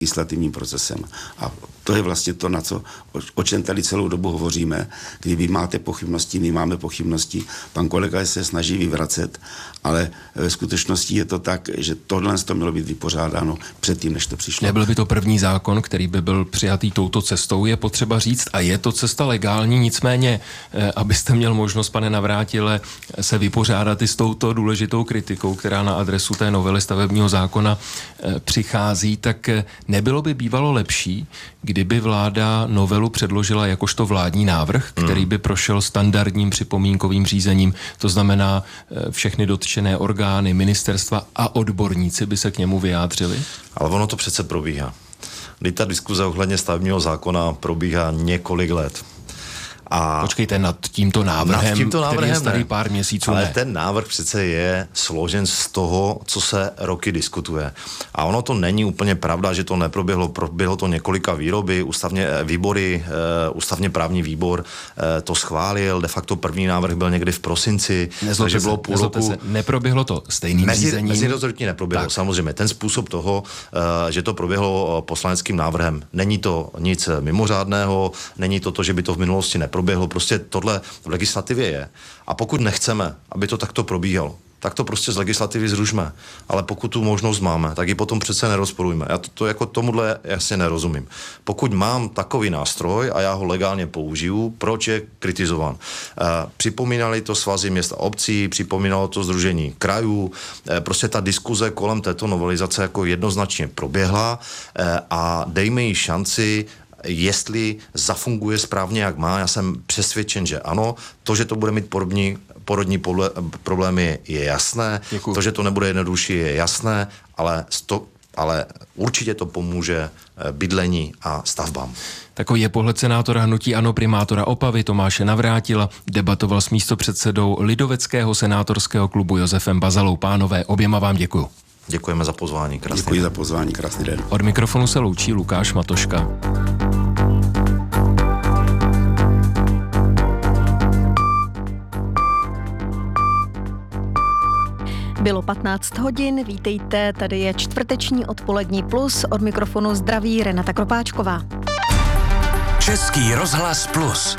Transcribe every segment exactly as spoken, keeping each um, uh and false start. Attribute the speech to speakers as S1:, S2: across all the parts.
S1: legislativním procesem. A to je vlastně to, na co, o, o čem tady celou dobu hovoříme. Kdy vy máte pochybnosti, my máme pochybnosti, pan kolega se snaží vyvracet, ale ve skutečnosti je to tak, že tohle to mělo být vypořádáno předtím, než to přišlo.
S2: Nebyl by to první zákon, který by byl přijatý touto cestou, je potřeba říct, a je to cesta legální, nicméně, eh, abyste měl možnost, pane Navrátile, se vypořádat i s touto důležitou kritikou, která na adresu té novely stavebního zákona eh, přichází, tak eh, nebylo by bývalo lepší, kdyby vláda novelu předložila jakožto vládní návrh, který by prošel standardním připomínkovým řízením, to znamená eh, všechny dotčené orgány, ministerstva a odborníci by se k němu vyjádřili?
S3: Ale ono to přece probíhá. Kdy ta diskuze ohledně stavebního zákona probíhá několik let. A
S2: Počkejte, nad tímto návrhem,
S3: nad tímto návrhem
S2: který je starý
S3: ne.
S2: pár měsíců,
S3: Ale
S2: ne.
S3: ten návrh přece je složen z toho, co se roky diskutuje. A ono to není úplně pravda, že to neproběhlo, proběhlo to několika výroby, ústavně, výbory, uh, ústavně právní výbor uh, to schválil, de facto první návrh byl někdy v prosinci,
S2: Nezlobte
S3: takže
S2: se,
S3: bylo půl
S2: nezlobte
S3: roku.
S2: Se, neproběhlo to stejným
S3: Mezi,
S2: řízením?
S3: Mezirezortně neproběhlo,
S2: tak.
S3: samozřejmě. Ten způsob toho, uh, že to proběhlo poslaneckým návrhem. Není to nic mimořádného, není to to, že by to v minulosti neproběhlo, prostě tohle v legislativě je. A pokud nechceme, aby to takto probíhalo, tak to prostě z legislativy zrušme. Ale pokud tu možnost máme, tak ji potom přece nerozporujme. Já to, to jako tomuhle jasně nerozumím. Pokud mám takový nástroj a já ho legálně použiju, proč je kritizován? E, připomínali to svazy měst a obcí, připomínalo to sdružení krajů, e, prostě ta diskuze kolem této novelizace jako jednoznačně proběhla e, a dejme jí šanci, jestli zafunguje správně, jak má. Já jsem přesvědčen, že ano. To, že to bude mít porodní, porodní problémy, je jasné.
S2: Děkuju.
S3: To, že to nebude jednodušší, je jasné, ale, sto, ale určitě to pomůže bydlení a stavbám.
S2: Takový je pohled senátora hnutí ANO, primátora Opavy Tomáše Navrátila. Debatoval s místopředsedou lidoveckého senátorského klubu Josefem Bazalou. Pánové, oběma vám děkuju.
S3: Děkujeme za pozvání. Krásný
S1: Děkuji
S3: den.
S1: za pozvání, krásný den.
S2: Od mikrofonu se loučí Lukáš Matoška.
S4: Bylo patnáct hodin, vítejte, tady je čtvrteční odpolední plus, od mikrofonu zdraví Renata Kropáčková.
S5: Český rozhlas plus.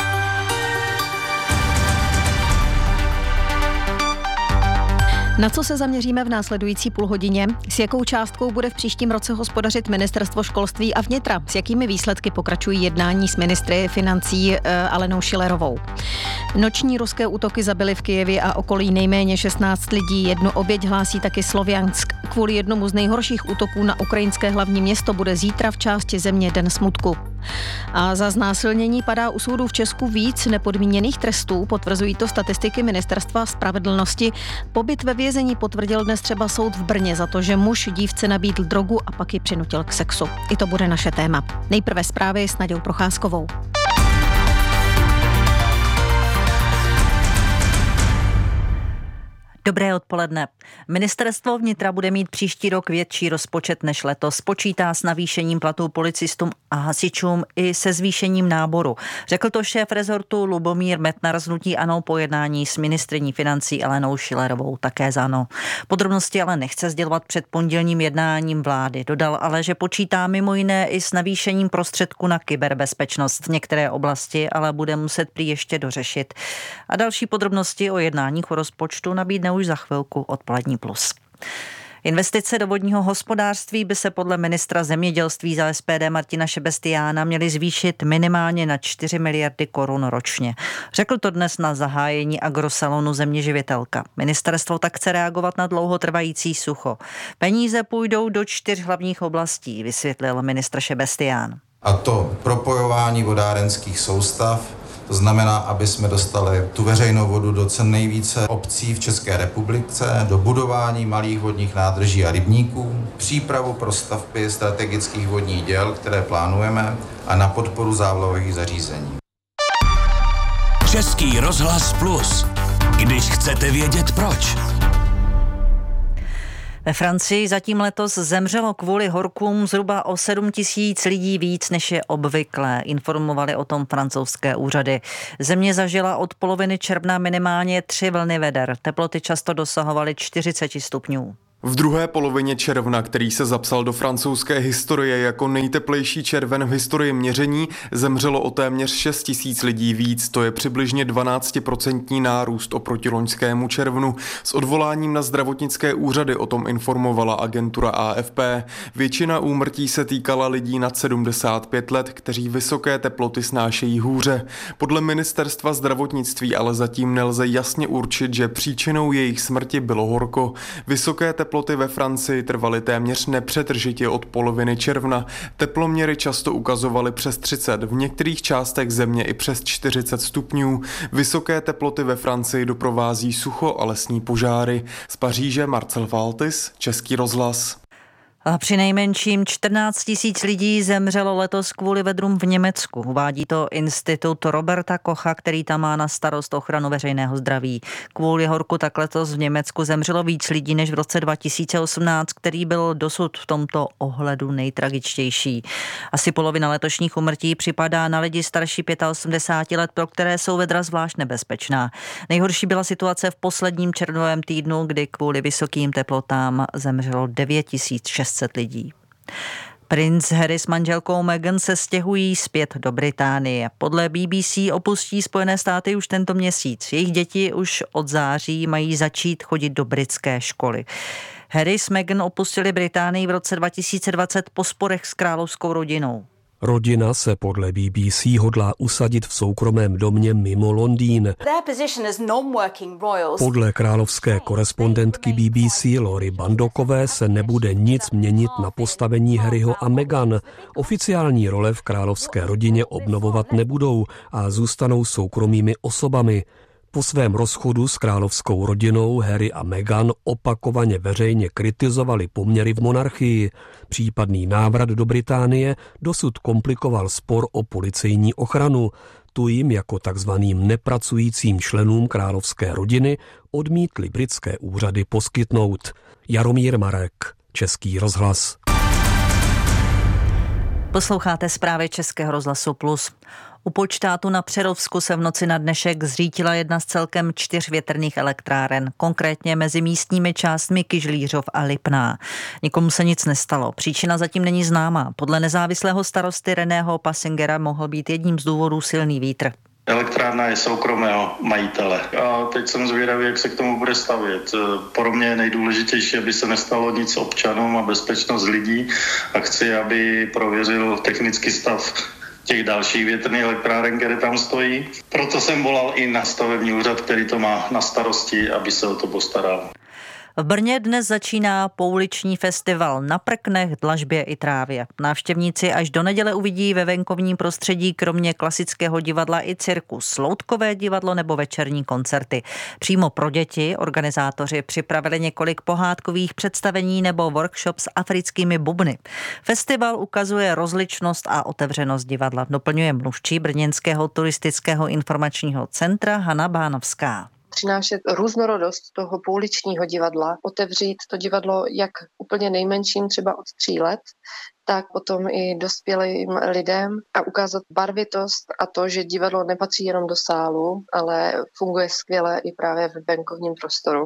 S4: Na co se zaměříme v následující půlhodině? S jakou částkou bude v příštím roce hospodařit Ministerstvo školství a vnitra? S jakými výsledky pokračují jednání s ministry financí e, Alenou Schillerovou? Noční ruské útoky zabily v Kyjevě a okolí nejméně šestnáct lidí. Jednu oběť hlásí taky Sloviansk. Kvůli jednomu z nejhorších útoků na ukrajinské hlavní město bude zítra v části země Den smutku. A za znásilnění padá u soudu v Česku víc nepodmíněných trestů, potvrzují to statistiky Ministerstva spravedlnosti. Pobyt ve vězení potvrdil dnes třeba soud v Brně za to, že muž dívce nabídl drogu a pak ji přinutil k sexu. I to bude naše téma. Nejprve zprávy s Nadějou Procházkovou.
S6: Dobré odpoledne. Ministerstvo vnitra bude mít příští rok větší rozpočet než letos. Počítá s navýšením platů policistům a hasičům i se zvýšením náboru. Řekl to šéf rezortu Lubomír Metnar z hnutí ANO po jednání s ministryní financí Alenou Schillerovou, také za ANO. Podrobnosti ale nechce sdělovat před pondělním jednáním vlády. Dodal ale, že počítá mimo jiné i s navýšením prostředků na kyberbezpečnost. Některé oblasti ale bude muset prý ještě dořešit. A další podrobnosti o jednáních o rozpočtu nabídne už za chvilku odpolední plus. Investice do vodního hospodářství by se podle ministra zemědělství za S P D Martina Šebestiána měly zvýšit minimálně na čtyři miliardy korun ročně. Řekl to dnes na zahájení agrosalonu Zeměživitelka. Ministerstvo tak chce reagovat na dlouhotrvající sucho. Peníze půjdou do čtyř hlavních oblastí, vysvětlil ministr Šebestián.
S7: A to propojování vodárenských soustav, to znamená, aby jsme dostali tu veřejnou vodu do co nejvíce obcí v České republice, do budování malých vodních nádrží a rybníků, přípravu pro stavby strategických vodních děl, které plánujeme, a na podporu závlahových zařízení.
S5: Český rozhlas plus. Když chcete vědět proč.
S6: Ve Francii zatím letos zemřelo kvůli horkům zhruba o sedm tisíc lidí víc, než je obvyklé. Informovali o tom francouzské úřady. Země zažila od poloviny června minimálně tři vlny veder. Teploty často dosahovaly čtyřicet stupňů.
S8: V druhé polovině června, který se zapsal do francouzské historie jako nejteplejší červen v historii měření, zemřelo o téměř šest tisíc lidí víc, to je přibližně dvanáctiprocentní nárůst oproti loňskému červnu. S odvoláním na zdravotnické úřady o tom informovala agentura A F P. Většina úmrtí se týkala lidí nad sedmdesát pět let, kteří vysoké teploty snášejí hůře. Podle ministerstva zdravotnictví ale zatím nelze jasně určit, že příčinou jejich smrti bylo horko. Vysoké teploty Teploty ve Francii trvaly téměř nepřetržitě od poloviny června. Teploměry často ukazovaly přes třicet, v některých částech země i přes čtyřicet stupňů. Vysoké teploty ve Francii doprovází sucho a lesní požáry. Z Paříže Marcel Valtis, Český rozhlas.
S6: A při nejmenším čtrnáct tisíc lidí zemřelo letos kvůli vedrům v Německu. Uvádí to institut Roberta Kocha, který tam má na starost ochranu veřejného zdraví. Kvůli horku tak letos v Německu zemřelo víc lidí než v roce dva tisíce osmnáct, který byl dosud v tomto ohledu nejtragičtější. Asi polovina letošních úmrtí připadá na lidi starší osmdesáti pěti let, pro které jsou vedra zvlášť nebezpečná. Nejhorší byla situace v posledním červnovém týdnu, kdy kvůli vysokým teplotám zemřelo devět tisíc šest set lidí. Princ Harry s manželkou Meghan se stěhují zpět do Británie. Podle B B C opustí Spojené státy už tento měsíc. Jejich děti už od září mají začít chodit do britské školy. Harry s Meghan opustili Británii v roce dva tisíce dvacet po sporech s královskou rodinou.
S9: Rodina se podle B B C hodlá usadit v soukromém domě mimo Londýn. Podle královské korespondentky B B C Lori Bandokové se nebude nic měnit na postavení Harryho a Meghan. Oficiální role v královské rodině obnovovat nebudou a zůstanou soukromými osobami. Po svém rozchodu s královskou rodinou Harry a Meghan opakovaně veřejně kritizovali poměry v monarchii. Případný návrat do Británie dosud komplikoval spor o policejní ochranu. Tu jim jako takzvaným nepracujícím členům královské rodiny odmítly britské úřady poskytnout. Jaromír Marek, Český rozhlas.
S6: Posloucháte zprávy Českého rozhlasu Plus. U počtátu na Přerovsku se v noci na dnešek zřítila jedna z celkem čtyř větrných elektráren, konkrétně mezi místními částmi Kyžlířov a Lipná. Nikomu se nic nestalo, příčina zatím není známá. Podle nezávislého starosty Reného Passingera mohl být jedním z důvodů silný vítr.
S10: Elektrárna je soukromého majitele a teď jsem zvědavý, jak se k tomu bude stavět. Pro mě je nejdůležitější, aby se nestalo nic občanům a bezpečnost lidí a chci, aby prověřil technický stav těch dalších větrných elektráren, které tam stojí. Proto jsem volal i na stavební úřad, který to má na starosti, aby se o to postaral.
S6: V Brně dnes začíná pouliční festival Na prknech, dlažbě i trávě. Návštěvníci až do neděle uvidí ve venkovním prostředí kromě klasického divadla i cirkus, loutkové divadlo nebo večerní koncerty. Přímo pro děti organizátoři připravili několik pohádkových představení nebo workshop s africkými bubny. Festival ukazuje rozličnost a otevřenost divadla. Doplňuje mluvčí brněnského turistického informačního centra Hana Bánovská.
S11: Přinášet různorodost toho pouličního divadla, otevřít to divadlo jak úplně nejmenším, třeba od tří let, tak potom i dospělým lidem a ukázat barvitost a to, že divadlo nepatří jenom do sálu, ale funguje skvěle i právě v venkovním prostoru.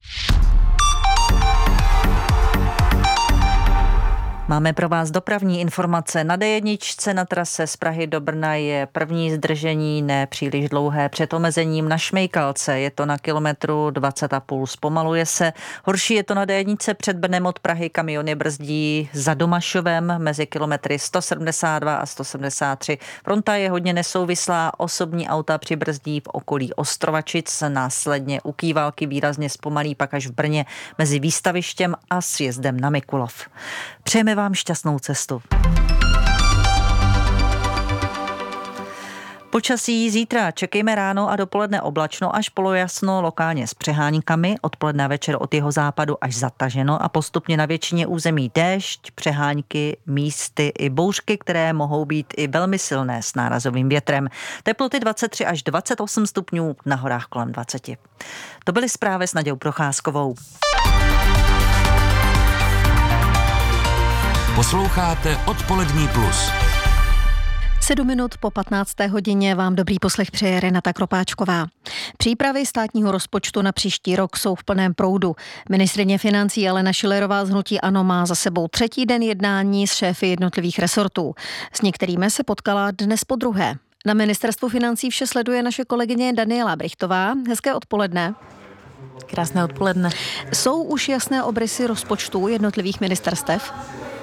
S6: Máme pro vás dopravní informace. Na D jedna na trase z Prahy do Brna je první zdržení, ne příliš dlouhé, před omezením na Šmejkalce. Je to na kilometru dvacet a půl, zpomaluje se. Horší je to na D jedna před Brnem od Prahy, kamiony brzdí za Domašovem mezi kilometry sto sedmdesát dva a sto sedmdesát tři. Fronta je hodně nesouvislá, osobní auta přibrzdí v okolí Ostrovačic, následně u Kývalky výrazně zpomalí pak až v Brně mezi Výstavištěm a sjezdem na Mikulov. Přejeme vám šťastnou cestu. Počasí zítra čekejme ráno a dopoledne oblačno až polojasno, lokálně s přeháníkami, odpoledne večer od jeho západu až zataženo a postupně na většině území déšť, přehánky, místy i bouřky, které mohou být i velmi silné s nárazovým větrem. Teploty dvacet tři až dvacet osm stupňů, na horách kolem dvacet. To byly zprávy s Nadějou Procházkovou.
S5: Posloucháte Odpolední plus.
S4: Sedm minut po patnácté hodině vám dobrý poslech přeje Renata Kropáčková. Přípravy státního rozpočtu na příští rok jsou v plném proudu. Ministryně financí Alena Schillerová z hnutí ANO má za sebou třetí den jednání s šéfy jednotlivých resortů. S některými se potkala dnes po druhé. Na ministerstvu financí vše sleduje naše kolegyně Daniela Brichtová. Hezké odpoledne.
S12: Krásné odpoledne.
S4: Jsou už jasné obrysy rozpočtů jednotlivých ministerstev?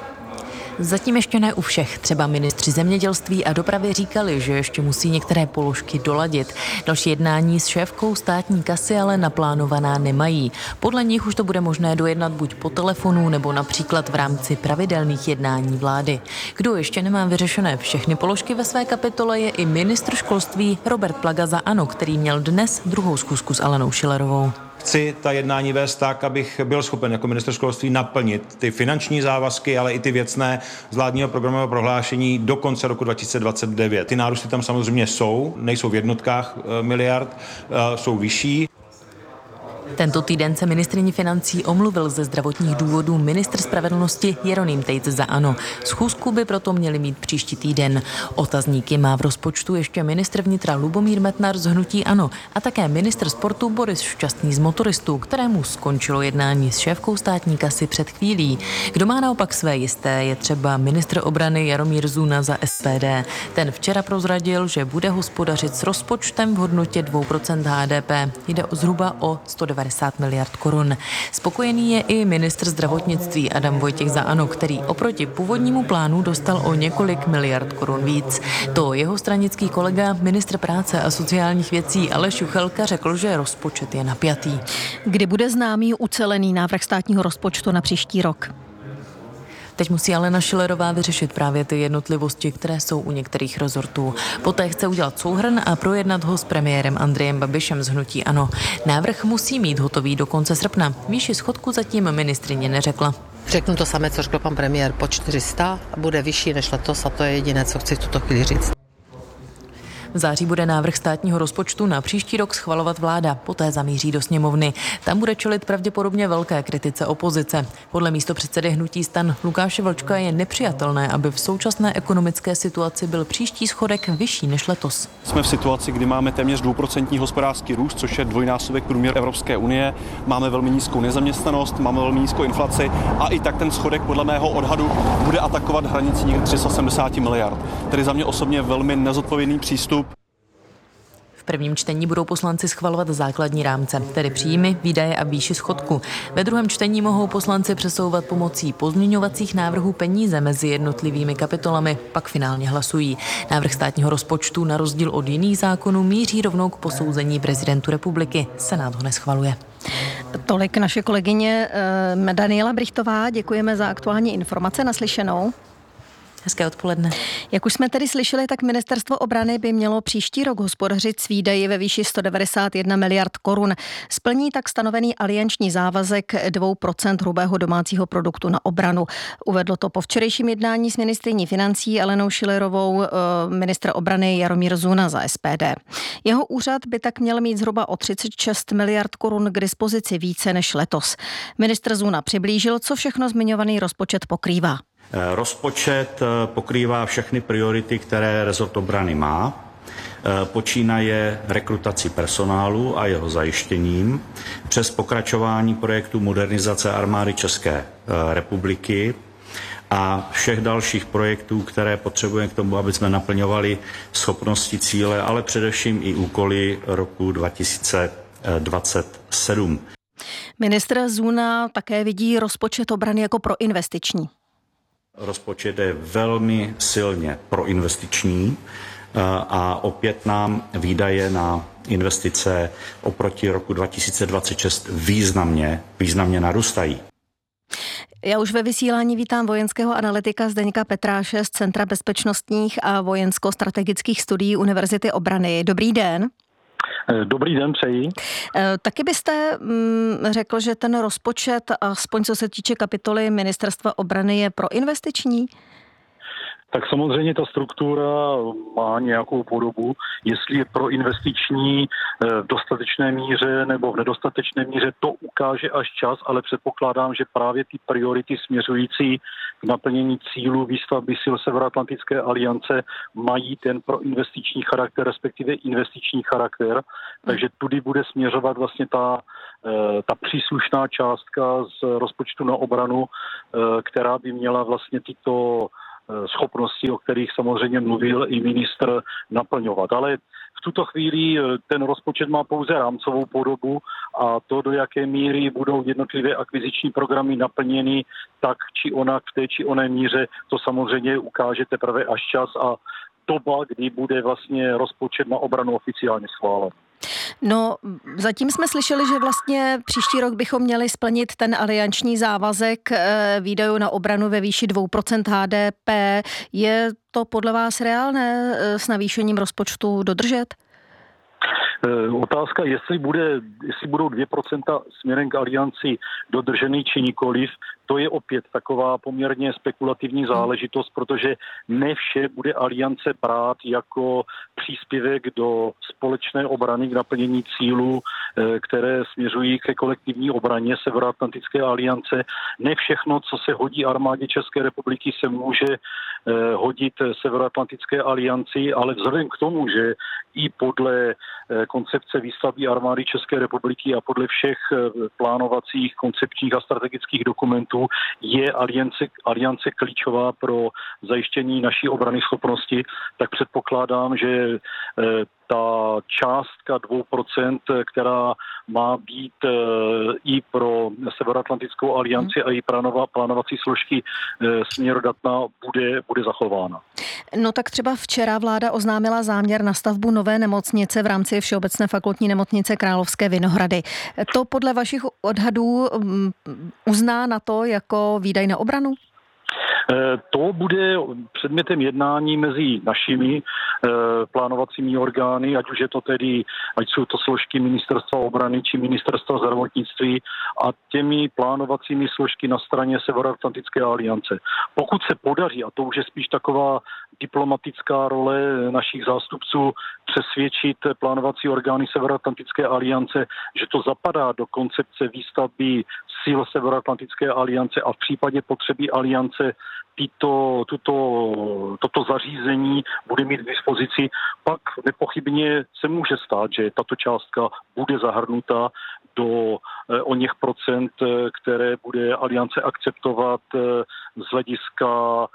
S12: Zatím ještě ne u všech. Třeba ministři zemědělství a dopravy říkali, že ještě musí některé položky doladit. Další jednání s šéfkou státní kasy ale naplánovaná nemají. Podle nich už to bude možné dojednat buď po telefonu nebo například v rámci pravidelných jednání vlády. Kdo ještě nemá vyřešené všechny položky ve své kapitole, je i ministr školství Robert Plaga za ANO, který měl dnes druhou schůzku s Alenou Schillerovou.
S13: Chci ta jednání vést tak, abych byl schopen jako ministr školství naplnit ty finanční závazky, ale i ty věcné z vládního programového prohlášení do konce roku dva tisíce dvacet devět. Ty nárůsty tam samozřejmě jsou, nejsou v jednotkách miliard, jsou vyšší.
S12: Tento týden se ministryni financí omluvil ze zdravotních důvodů ministr spravedlnosti Jeroným Tejc za ANO. Schůzku by proto měli mít příští týden. Otazníky má v rozpočtu ještě ministr vnitra Lubomír Metnar z hnutí ANO a také ministr sportu Boris Šťastný z Motoristů, kterému skončilo jednání s šéfkou státní kasy před chvílí. Kdo má naopak své jisté, je třeba ministr obrany Jaromír Zuna za S P D. Ten včera prozradil, že bude hospodařit s rozpočtem v hodnotě dvě procenta H D P. Jde o zhruba o sto devadesát miliard korun. Spokojený je i ministr zdravotnictví Adam Vojtěch za ANO, který oproti původnímu plánu dostal o několik miliard korun víc. To jeho stranický kolega, ministr práce a sociálních věcí Aleš Juchelka, řekl, že rozpočet je napjatý.
S4: Kdy bude známý ucelený návrh státního rozpočtu na příští rok?
S12: Teď musí Alena Schillerová vyřešit právě ty jednotlivosti, které jsou u některých rezortů. Poté chce udělat souhrn a projednat ho s premiérem Andrejem Babišem z hnutí ANO. Návrh musí mít hotový do konce srpna. Výši schodku zatím ministryně neřekla.
S14: Řeknu to samé, co řekl pan premiér, po čtyři sta, bude vyšší než letos a to je jediné, co chci v tuto chvíli říct.
S12: V září bude návrh státního rozpočtu na příští rok schvalovat vláda, poté zamíří do sněmovny. Tam bude čelit pravděpodobně velké kritice opozice. Podle místopředsedy hnutí STAN Lukáše Vlčka je nepřijatelné, aby v současné ekonomické situaci byl příští schodek vyšší než letos.
S15: Jsme v situaci, kdy máme téměř dvouprocentní hospodářský růst, což je dvojnásobek průměr Evropské unie. Máme velmi nízkou nezaměstnanost, máme velmi nízkou inflaci a i tak ten schodek podle mého odhadu bude atakovat hranici někde tři sta sedmdesát miliard. Tedy za mě osobně velmi nezodpovědný přístup.
S12: V prvním čtení budou poslanci schvalovat základní rámce, tedy příjmy, výdaje a výši schodku. Ve druhém čtení mohou poslanci přesouvat pomocí pozměňovacích návrhů peníze mezi jednotlivými kapitolami, pak finálně hlasují. Návrh státního rozpočtu na rozdíl od jiných zákonů míří rovnou k posouzení prezidentu republiky. Senát ho neschvaluje.
S4: Tolik naše kolegyně eh, Daniela Brichtová. Děkujeme za aktuální informace. Naslyšenou.
S12: Hezké odpoledne.
S4: Jak už jsme tedy slyšeli, tak ministerstvo obrany by mělo příští rok hospodařit s výdaji ve výši sto devadesát jedna miliard korun. Splní tak stanovený alianční závazek dvě procenta hrubého domácího produktu na obranu. Uvedlo to po včerejším jednání s ministryní financí Alenou Schillerovou ministr obrany Jaromír Zuna za S P D. Jeho úřad by tak měl mít zhruba o třicet šest miliard korun k dispozici více než letos. Ministr Zuna přiblížil, co všechno zmiňovaný rozpočet pokrývá.
S16: Rozpočet pokrývá všechny priority, které rezort obrany má. Počínaje rekrutací personálu a jeho zajištěním přes pokračování projektu modernizace armády České republiky a všech dalších projektů, které potřebujeme k tomu, aby jsme naplňovali schopnosti, cíle, ale především i úkoly roku dva tisíce dvacet sedm.
S4: Ministr Zuna také vidí rozpočet obrany jako proinvestiční.
S16: Rozpočet je velmi silně proinvestiční a opět nám výdaje na investice oproti roku dva tisíce dvacet šest významně, významně narůstají.
S4: Já už ve vysílání vítám vojenského analytika Zdeňka Petráše z Centra bezpečnostních a vojensko-strategických studií Univerzity obrany. Dobrý den.
S17: Dobrý den, přeji.
S4: Taky byste řekl, že ten rozpočet, aspoň co se týče kapitoly Ministerstva obrany, je proinvestiční?
S17: Tak samozřejmě ta struktura má nějakou podobu. Jestli je pro investiční v dostatečné míře nebo v nedostatečné míře, to ukáže až čas, ale předpokládám, že právě ty priority směřující k naplnění cílů výstavby sil Severoatlantické aliance mají ten proinvestiční charakter, respektive investiční charakter. Takže tudy bude směřovat vlastně ta, ta příslušná částka z rozpočtu na obranu, která by měla vlastně tyto schopnosti, o kterých samozřejmě mluvil i ministr, naplňovat. Ale v tuto chvíli ten rozpočet má pouze rámcovou podobu a to, do jaké míry budou jednotlivé akviziční programy naplněny tak či onak v té či oné míře, to samozřejmě ukáže teprve až čas a doba, kdy bude vlastně rozpočet na obranu oficiálně schválen.
S4: No, zatím jsme slyšeli, že vlastně příští rok bychom měli splnit ten alianční závazek výdajů na obranu ve výši dvě procenta H D P. Je to podle vás reálné s navýšením rozpočtu dodržet?
S17: Otázka, jestli, bude, jestli budou dvě procenta směrem k alianci dodrženy či nikoliv, to je opět taková poměrně spekulativní záležitost, protože ne vše bude aliance brát jako příspěvek do společné obrany k naplnění cílů, které směřují ke kolektivní obraně Severoatlantické aliance. Ne všechno, co se hodí armádě České republiky, se může hodit Severoatlantické alianci, ale vzhledem k tomu, že i podle koncepce výstavby armády České republiky a podle všech plánovacích, koncepčních a strategických dokumentů je aliance, aliance klíčová pro zajištění naší obrany schopnosti, tak předpokládám, že ta částka dvě procenta, která má být i pro Severoatlantickou alianci a i plánovací složky směrodatná, bude, bude zachována.
S4: No tak třeba včera vláda oznámila záměr na stavbu nové nemocnice v rámci Všeobecné fakultní nemocnice Královské Vinohrady. To podle vašich odhadů uzná na to jako výdaj na obranu?
S17: To bude předmětem jednání mezi našimi plánovacími orgány, ať už je to tedy, ať jsou to složky Ministerstva obrany či Ministerstva zdravotnictví a těmi plánovacími složky na straně Severoatlantické aliance. Pokud se podaří, a to už je spíš taková diplomatická role našich zástupců, přesvědčit plánovací orgány Severoatlantické aliance, že to zapadá do koncepce výstavby sil Severoatlantické aliance a v případě potřeby aliance tyto, tuto, toto zařízení bude mít k dispozici, pak nepochybně se může stát, že tato částka bude zahrnuta do o něch procent, které bude aliance akceptovat z hlediska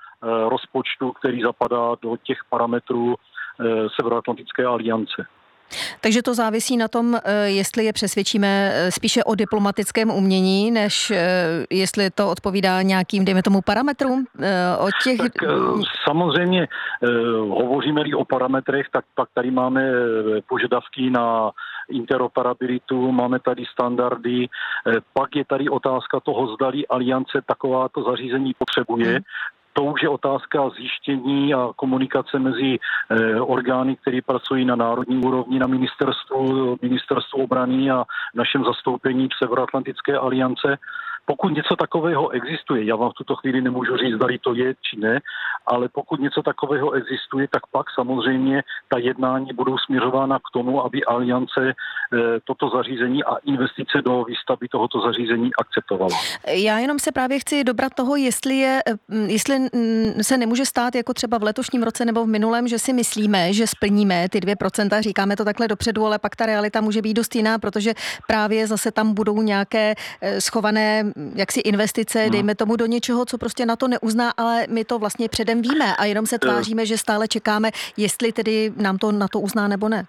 S17: rozpočtu, který zapadá do těch parametrů Severoatlantické aliance.
S4: Takže to závisí na tom, jestli je přesvědčíme spíše o diplomatickém umění, než jestli to odpovídá nějakým, dejme tomu, parametrům o těch...
S17: Tak samozřejmě hovoříme-li o parametrech, tak pak tady máme požadavky na interoperabilitu, máme tady standardy, pak je tady otázka toho, zdali aliance takováto zařízení potřebuje. Hmm. To už je otázka zjištění a komunikace mezi eh, orgány, které pracují na národní úrovni, na ministerstvu, ministerstvu obrany a našem zastoupení v Severoatlantické aliance. Pokud něco takového existuje, já vám v tuto chvíli nemůžu říct, zdali to je či ne, ale pokud něco takového existuje, tak pak samozřejmě ta jednání budou směřována k tomu, aby aliance e, toto zařízení a investice do výstavby tohoto zařízení akceptovala.
S4: Já jenom se právě chci dobrat toho, jestli, je, jestli se nemůže stát jako třeba v letošním roce nebo v minulém, že si myslíme, že splníme ty dvě procenta, říkáme to takhle dopředu, ale pak ta realita může být dost jiná, protože právě zase tam budou nějaké schované jaksi investice, dejme tomu do něčeho, co prostě na to neuzná, ale my to vlastně předem víme a jenom se tváříme, že stále čekáme, jestli tedy nám to na to uzná nebo ne.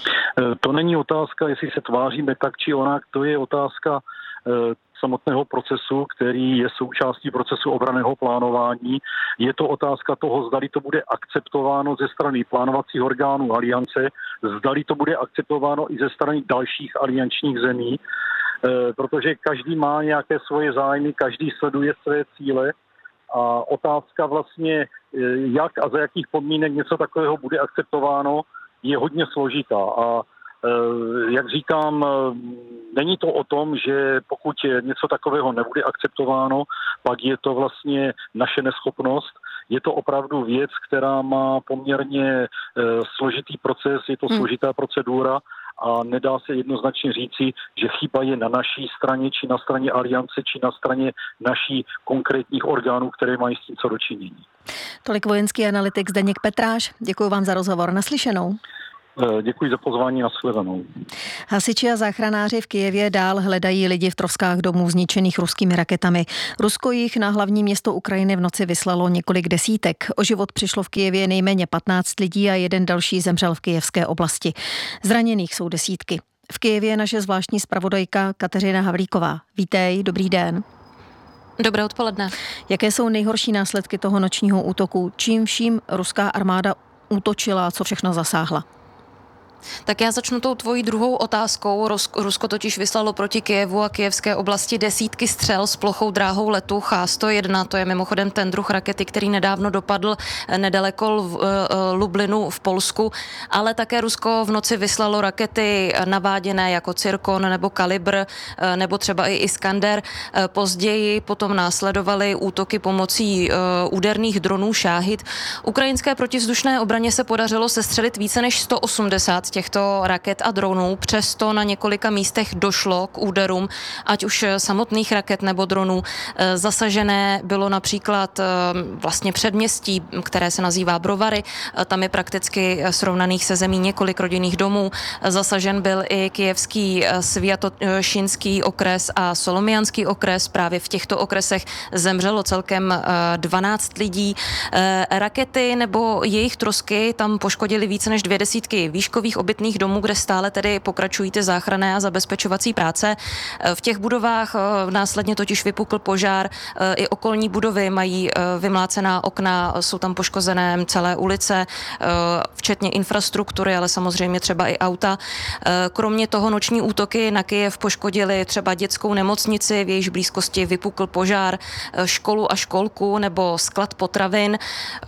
S17: To není otázka, jestli se tváříme tak či onak, to je otázka samotného procesu, který je součástí procesu obranného plánování. Je to otázka toho, zdali to bude akceptováno ze strany plánovacích orgánů aliance, zdali to bude akceptováno i ze strany dalších aliančních zemí, protože každý má nějaké svoje zájmy, každý sleduje své cíle a otázka vlastně, jak a za jakých podmínek něco takového bude akceptováno, je hodně složitá a jak říkám, není to o tom, že pokud něco takového nebude akceptováno, pak je to vlastně naše neschopnost. je to opravdu věc, která má poměrně e, složitý proces, je to hmm. složitá procedura a nedá se jednoznačně říci, že chyba je na naší straně, či na straně aliance, či na straně naší konkrétních orgánů, které mají s tím co dočinění.
S4: Tolik vojenský analytik Zdeněk Petráš. Děkuji vám za rozhovor. Naslyšenou.
S17: Děkuji za pozvání, na shledanou.
S4: Hasiči a záchranáři v Kyjevě dál hledají lidi v troskách domů zničených ruskými raketami. Rusko jich na hlavní město Ukrajiny v noci vyslalo několik desítek. O život přišlo v Kyjevě nejméně patnáct lidí a jeden další zemřel v kyjevské oblasti. Zraněných jsou desítky. V Kyjevě je naše zvláštní zpravodajka Kateřina Havlíková. Vítej, dobrý den.
S18: Dobré odpoledne.
S4: Jaké jsou nejhorší následky toho nočního útoku? Čím vším ruská armáda útočila, co všechno zasáhla?
S18: Tak já začnu tou tvojí druhou otázkou. Rusko totiž vyslalo proti Kyjevu a kyjevské oblasti desítky střel s plochou dráhou letu Ch sto jedna. To je mimochodem ten druh rakety, který nedávno dopadl nedaleko Lublinu v Polsku. Ale také Rusko v noci vyslalo rakety naváděné jako Cyrkon nebo Kalibr nebo třeba i Iskander. Později potom následovaly útoky pomocí úderných dronů Šáhid. Ukrajinské protivzdušné obraně se podařilo sestřelit více než sto osmdesát těchto raket a dronů. Přesto na několika místech došlo k úderům, ať už samotných raket nebo dronů. Zasažené bylo například vlastně předměstí, které se nazývá Brovary. Tam je prakticky srovnaných se zemí několik rodinných domů. Zasažen byl i kyjevský Sviatošinský okres a Solomianský okres. Právě v těchto okresech zemřelo celkem dvanáct lidí. Rakety nebo jejich trosky tam poškodily více než dvě desítky výškových obytných domů, kde stále tedy pokračují ty záchranné a zabezpečovací práce. V těch budovách následně totiž vypukl požár. I okolní budovy mají vymlácená okna, jsou tam poškozené celé ulice, včetně infrastruktury, ale samozřejmě třeba i auta. Kromě toho noční útoky na Kyjev poškodili třeba dětskou nemocnici, v jejíž blízkosti vypukl požár, školu a školku nebo sklad potravin.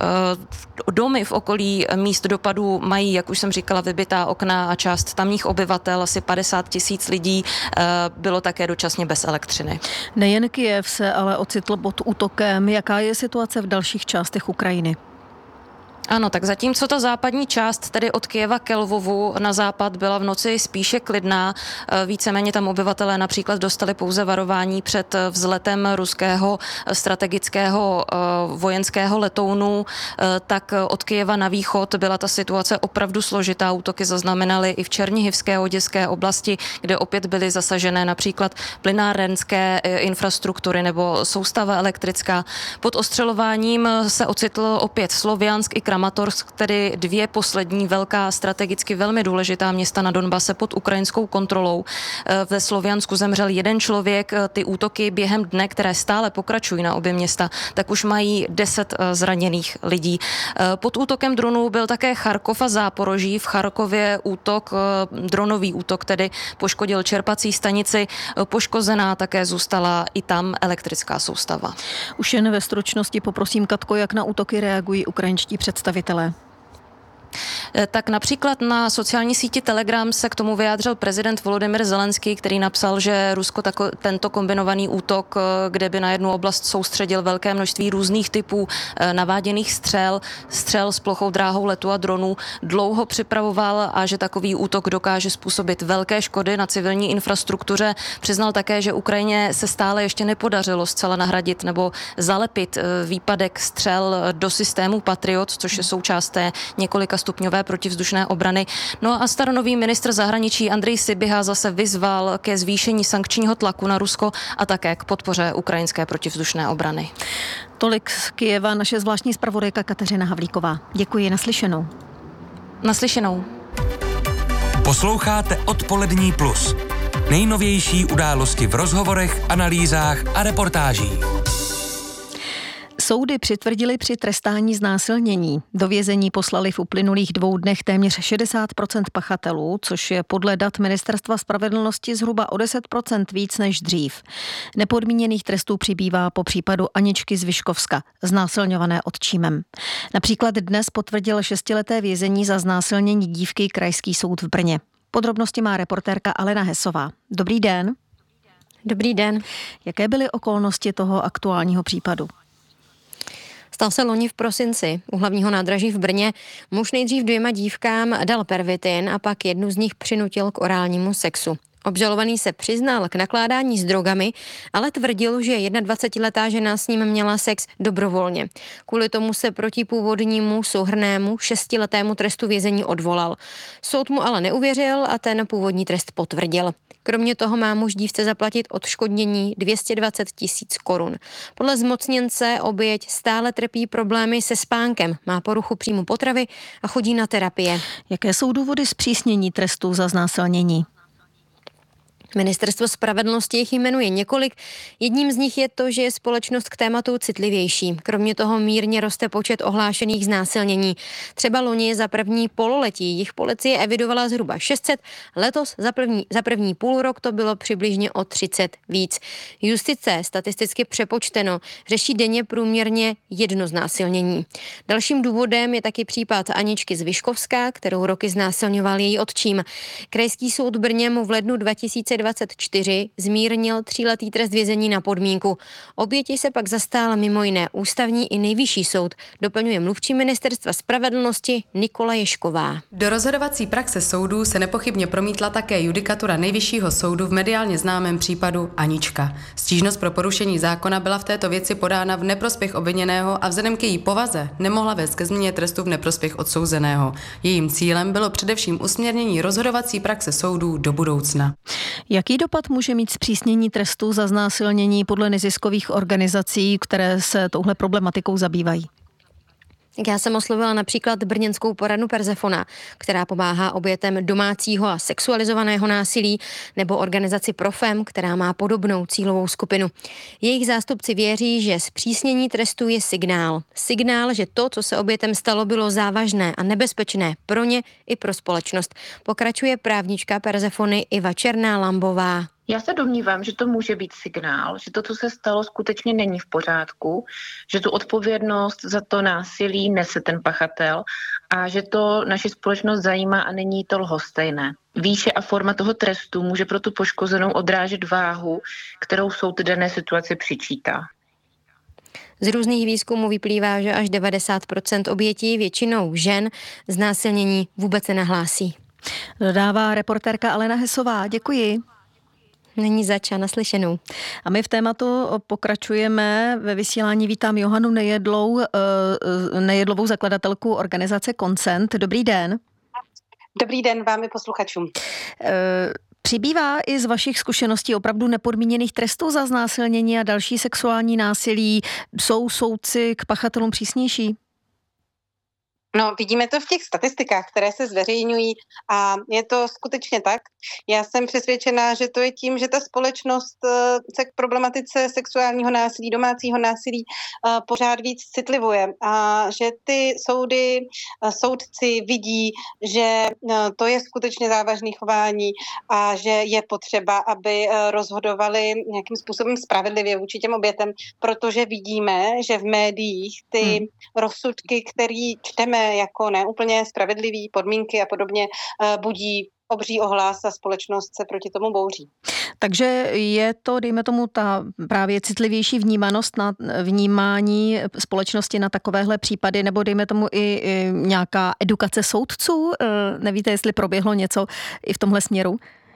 S18: Domy v okolí míst dopadů mají, jak už jsem říkala, vybitá okna a část tamních obyvatel, asi padesát tisíc lidí, bylo také dočasně bez elektřiny.
S4: Nejen Kyjev se ale ocitl pod útokem. Jaká je situace v dalších částech Ukrajiny?
S18: Ano, tak zatímco ta západní část, tedy od Kyjeva ke Lvovu na západ, byla v noci spíše klidná, víceméně tam obyvatelé například dostali pouze varování před vzletem ruského strategického vojenského letounu, tak od Kyjeva na východ byla ta situace opravdu složitá. Útoky zaznamenaly i v Černihivské oděské oblasti, kde opět byly zasažené například plynárenské infrastruktury nebo soustava elektrická. Pod ostřelováním se ocitl opět Sloviansk i Kramatorsk, tedy dvě poslední velká strategicky velmi důležitá města na Donbase pod ukrajinskou kontrolou. Ve Sloviansku zemřel jeden člověk. Ty útoky během dne, které stále pokračují na obě města, tak už mají deset zraněných lidí. Pod útokem dronů byl také Charkov a Záporoží. V Charkově útok, dronový útok, tedy poškodil čerpací stanici. Poškozená také zůstala i tam elektrická soustava.
S4: Už jen ve stručnosti poprosím, Katko, jak na útoky reagují ukrajinští představitelé?
S18: Tak například na sociální síti Telegram se k tomu vyjádřil prezident Volodymyr Zelenský, který napsal, že Rusko tako, tento kombinovaný útok, kde by na jednu oblast soustředil velké množství různých typů naváděných střel, střel s plochou dráhou letu a dronů, dlouho připravoval a že takový útok dokáže způsobit velké škody na civilní infrastruktuře. Přiznal také, že Ukrajině se stále ještě nepodařilo zcela nahradit nebo zalepit výpadek střel do systému Patriot, což je součást té několika stupňové protivzdušné obrany. No a staronový ministr zahraničí Andrej Sybiha zase vyzval ke zvýšení sankčního tlaku na Rusko a také k podpoře ukrajinské protivzdušné obrany.
S4: Tolik z Kyjeva naše zvláštní zpravodajka Kateřina Havlíková. Děkuji, naslyšenou.
S18: Naslyšenou.
S5: Posloucháte Odpolední plus. Nejnovější události v rozhovorech, analýzách a reportážích.
S4: Soudy přitvrdili při trestání znásilnění. Do vězení poslali v uplynulých dvou dnech téměř šedesát procent pachatelů, což je podle dat Ministerstva spravedlnosti zhruba o deset procent víc než dřív. Nepodmíněných trestů přibývá po případu Aničky z Vyškovska, znásilňované otčímem. Například dnes potvrdil šestileté vězení za znásilnění dívky Krajský soud v Brně. Podrobnosti má reportérka Alena Hesová. Dobrý den.
S19: Dobrý den.
S4: Jaké byly okolnosti toho aktuálního případu?
S19: Stal se loni v prosinci u hlavního nádraží v Brně. Muž nejdřív dvěma dívkám dal pervitin a pak jednu z nich přinutil k orálnímu sexu. Obžalovaný se přiznal k nakládání s drogami, ale tvrdil, že dvacetiletá žena s ním měla sex dobrovolně. Kvůli tomu se proti původnímu souhrnnému šestiletému trestu vězení odvolal. Soud mu ale neuvěřil a ten původní trest potvrdil. Kromě toho má muž dívce zaplatit odškodnění dvě stě dvacet tisíc korun. Podle zmocněnce oběť stále trpí problémy se spánkem, má poruchu příjmu potravy a chodí na terapie.
S4: Jaké jsou důvody zpřísnění trestů za znásilnění?
S19: Ministerstvo spravedlnosti jich jmenuje několik. Jedním z nich je to, že je společnost k tématu citlivější. Kromě toho mírně roste počet ohlášených znásilnění. Třeba loni za první pololetí jich policie evidovala zhruba šest set, letos za první, za první půl rok to bylo přibližně o třicet víc. Justice, statisticky přepočteno, řeší denně průměrně jedno znásilnění. Dalším důvodem je taky případ Aničky z Vyškovská, kterou roky znásilňoval její otčím. Krajský soud v Brně mu v lednu dva tisíce dvacet čtyři zmírnil tříletý trest vězení na podmínku. Oběti se pak zastal mimo jiné ústavní i nejvyšší soud, doplňuje mluvčí ministerstva spravedlnosti Nikola Ješková.
S20: Do rozhodovací praxe soudů se nepochybně promítla také judikatura nejvyššího soudu v mediálně známém případu Anička. Stížnost pro porušení zákona byla v této věci podána v neprospěch obviněného a vzhledem k její povaze nemohla vést ke změně trestu v neprospěch odsouzeného. Jejím cílem bylo především usměrnění rozhodovací praxe soudů do budoucna.
S4: Jaký dopad může mít zpřísnění trestů za znásilnění podle neziskových organizací, které se touhle problematikou zabývají?
S19: Já jsem oslovila například brněnskou poradnu Persefona, která pomáhá obětem domácího a sexualizovaného násilí, nebo organizaci Profem, která má podobnou cílovou skupinu. Jejich zástupci věří, že zpřísnění trestu je signál. Signál, že to, co se obětem stalo, bylo závažné a nebezpečné pro ně i pro společnost. Pokračuje právnička Persefony Iva Černá-Lambová.
S21: Já se domnívám, že to může být signál, že to, co se stalo, skutečně není v pořádku, že tu odpovědnost za to násilí nese ten pachatel a že to naši společnost zajímá a není to lhostejné. Výše a forma toho trestu může pro tu poškozenou odrážet váhu, kterou soud dané situaci přičítá.
S19: Z různých výzkumů vyplývá, že až devadesát procent obětí, většinou žen, znásilnění vůbec nenahlásí.
S4: Dodává reportérka Alena Hesová. Děkuji.
S19: Není zač a naslyšenou.
S4: A my v tématu pokračujeme. Ve vysílání vítám Johanu Nejedlou, Nejedlovou zakladatelku organizace Consent. Dobrý den.
S22: Dobrý den vám i posluchačům.
S4: Přibývá i z vašich zkušeností opravdu nepodmíněných trestů za znásilnění a další sexuální násilí? Jsou soudci k pachatelům přísnější?
S22: No, vidíme to v těch statistikách, které se zveřejňují a je to skutečně tak. Já jsem přesvědčená, že to je tím, že ta společnost se k problematice sexuálního násilí, domácího násilí pořád víc citlivuje a že ty soudy, soudci vidí, že to je skutečně závažné chování a že je potřeba, aby rozhodovali nějakým způsobem spravedlivě vůči těm obětem, protože vidíme, že v médiích ty hmm. rozsudky, které čteme jako neúplně spravedlivý podmínky a podobně, budí obří ohlas a společnost se proti tomu bouří.
S4: Takže je to, dejme tomu, ta právě citlivější vnímanost na vnímání společnosti na takovéhle případy, nebo dejme tomu i, i nějaká edukace soudců? Nevíte, jestli proběhlo něco i v tomhle směru?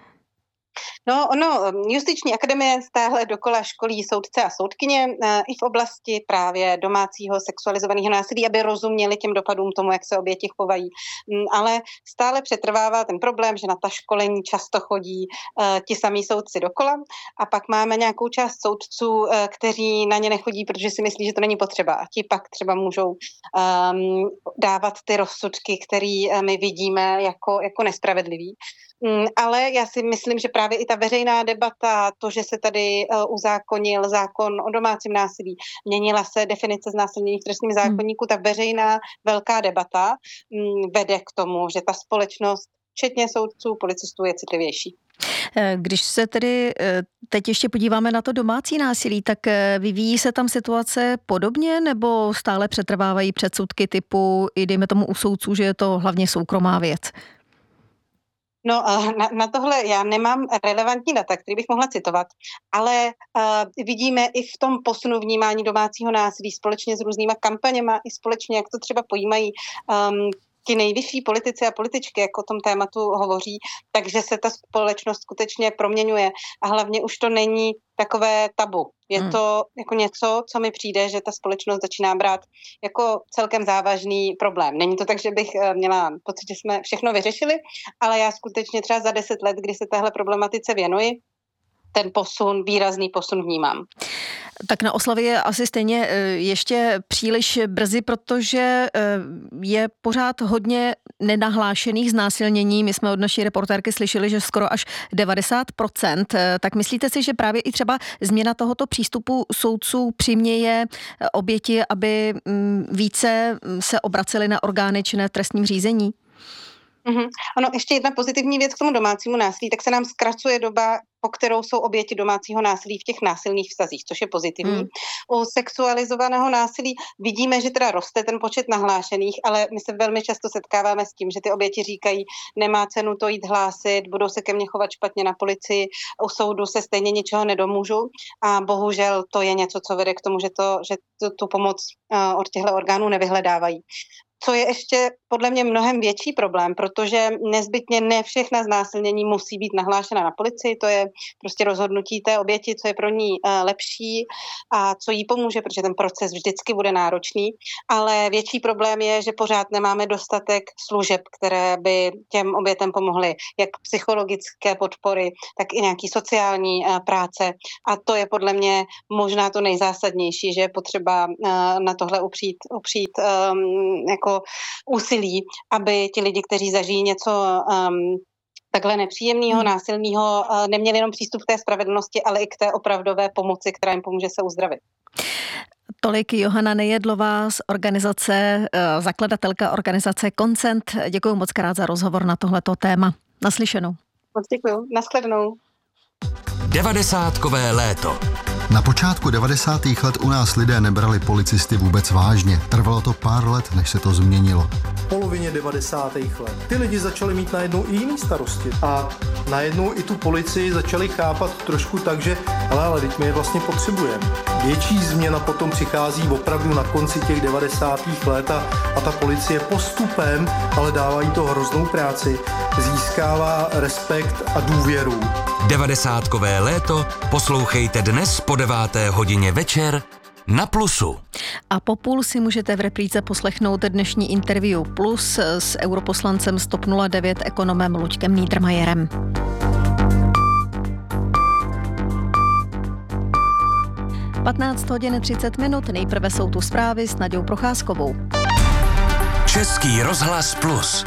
S22: No, ono, Justiční akademie stále dokola školí soudce a soudkyně i v oblasti právě domácího sexualizovaného násilí, aby rozuměli těm dopadům tomu, jak se oběti chovají. Ale stále přetrvává ten problém, že na ta školení často chodí uh, ti samí soudci dokola a pak máme nějakou část soudců, uh, kteří na ně nechodí, protože si myslí, že to není potřeba. A ti pak třeba můžou um, dávat ty rozsudky, které uh, my vidíme jako, jako nespravedlivý. Ale já si myslím, že právě i ta veřejná debata, to, že se tady uzákonil zákon o domácím násilí, měnila se definice znásilnění v trestním zákoníku, ta veřejná velká debata vede k tomu, že ta společnost, včetně soudců, policistů, je citlivější.
S4: Když se tedy teď ještě podíváme na to domácí násilí, tak vyvíjí se tam situace podobně, nebo stále přetrvávají předsudky typu, i dejme tomu u soudců, že je to hlavně soukromá věc?
S22: No, na, na tohle já nemám relevantní data, který bych mohla citovat, ale uh, vidíme i v tom posunu vnímání domácího násilí společně s různýma kampaněma, i společně, jak to třeba pojímají um, ti nejvyšší politici a političky, jak o tom tématu hovoří, takže se ta společnost skutečně proměňuje a hlavně už to není takové tabu. Je hmm. to jako něco, co mi přijde, že ta společnost začíná brát jako celkem závažný problém. Není to tak, že bych měla pocit, že jsme všechno vyřešili, ale já skutečně třeba za deset let, kdy se téhle problematice věnuji, ten posun, výrazný posun vnímám.
S4: Tak na oslavě je asi stejně ještě příliš brzy, protože je pořád hodně nenahlášených znásilnění. My jsme od naší reportérky slyšeli, že skoro až devadesát procent. Tak myslíte si, že právě i třeba změna tohoto přístupu soudců přiměje oběti, aby více se obraceli na orgány činné v trestním řízení?
S22: Mm-hmm. Ano, ještě jedna pozitivní věc k tomu domácímu násilí, tak se nám zkracuje doba, po kterou jsou oběti domácího násilí v těch násilných vztazích, což je pozitivní. Mm. U sexualizovaného násilí vidíme, že teda roste ten počet nahlášených, ale my se velmi často setkáváme s tím, že ty oběti říkají, nemá cenu to jít hlásit, budou se ke mně chovat špatně na policii, u soudu se stejně ničeho nedomůžu a bohužel to je něco, co vede k tomu, že, to, že to, tu pomoc uh, od těchto orgánů nevyhledávají. Co je ještě podle mě mnohem větší problém, protože nezbytně ne všechna znásilnění musí být nahlášena na policii, to je prostě rozhodnutí té oběti, co je pro ní uh, lepší a co jí pomůže, protože ten proces vždycky bude náročný, ale větší problém je, že pořád nemáme dostatek služeb, které by těm obětem pomohly, jak psychologické podpory, tak i nějaký sociální uh, práce a to je podle mě možná to nejzásadnější, že je potřeba uh, na tohle upřít, upřít um, jako úsilí, aby ti lidi, kteří zažijí něco um, takhle nepříjemného, hmm. násilného, uh, neměli jenom přístup k té spravedlnosti, ale i k té opravdové pomoci, která jim pomůže se uzdravit.
S4: Tolik Johana Nejedlová z organizace, uh, zakladatelka organizace Koncent. Děkuji moc krát za rozhovor na tohleto téma. Naslyšenou.
S22: Moc děkuji. Nashledanou.
S5: Devadesátkové léto.
S1: Na počátku devadesátých let u nás lidé nebrali policisty vůbec vážně. Trvalo to pár let, než se to změnilo.
S3: V polovině devadesátých let ty lidi začali mít najednou i jiný starosti. A najednou i tu policii začali chápat trošku tak, že ale, ale teď my je vlastně potřebujeme. Větší změna potom přichází opravdu na konci těch devadesátých let a, a ta policie postupem, ale dávají to hroznou práci, získává respekt a důvěru.
S5: Devadesátkové léto poslouchejte dnes po deváté hodině večer na Plusu.
S4: A po půl si můžete v repríze poslechnout dnešní interview Plus s europoslancem z TOP nula devět ekonomem Luďkem Niedermayerem. patnáct hodin třicet minut, nejprve jsou tu zprávy s Naďou Procházkovou.
S5: Český rozhlas Plus.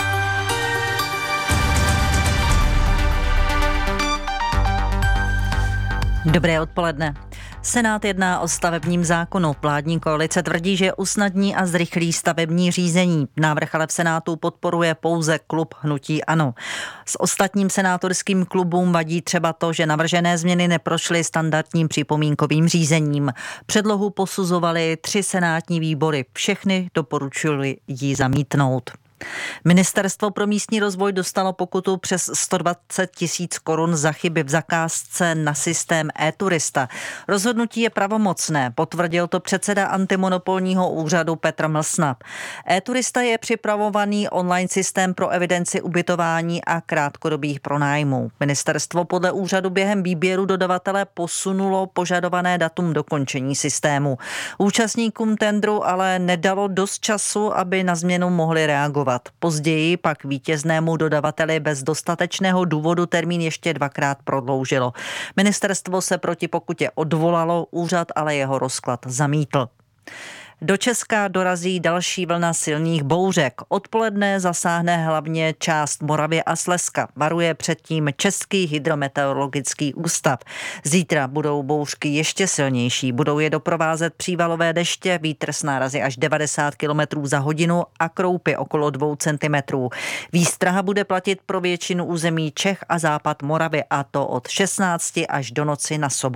S6: Dobré odpoledne. Senát jedná o stavebním zákonu. Vládní koalice tvrdí, že usnadní a zrychlí stavební řízení. Návrh ale v Senátu podporuje pouze klub Hnutí ANO. S ostatním senátorským klubům vadí třeba to, že navržené změny neprošly standardním připomínkovým řízením. Předlohu posuzovali tři senátní výbory. Všechny doporučili ji zamítnout. Ministerstvo pro místní rozvoj dostalo pokutu přes sto dvacet tisíc korun za chyby v zakázce na systém e-turista. Rozhodnutí je pravomocné, potvrdil to předseda antimonopolního úřadu Petr Mlsna. E-turista je připravovaný online systém pro evidenci ubytování a krátkodobých pronájmů. Ministerstvo podle úřadu během výběru dodavatele posunulo požadované datum dokončení systému. Účastníkům tendru ale nedalo dost času, aby na změnu mohli reagovat. Později pak vítěznému dodavateli bez dostatečného důvodu termín ještě dvakrát prodloužilo. Ministerstvo se proti pokutě odvolalo, úřad ale jeho rozklad zamítl. Do Česka dorazí další vlna silných bouřek. Odpoledne zasáhne hlavně část Moravy a Slezska. Varuje předtím Český hydrometeorologický ústav. Zítra budou bouřky ještě silnější. Budou je doprovázet přívalové deště, vítr s nárazy až devadesát kilometrů za hodinu a kroupy okolo dvou centimetrů. Výstraha bude platit pro většinu území Čech a západ Moravy, a to od šestnácti až do noci na sobotu.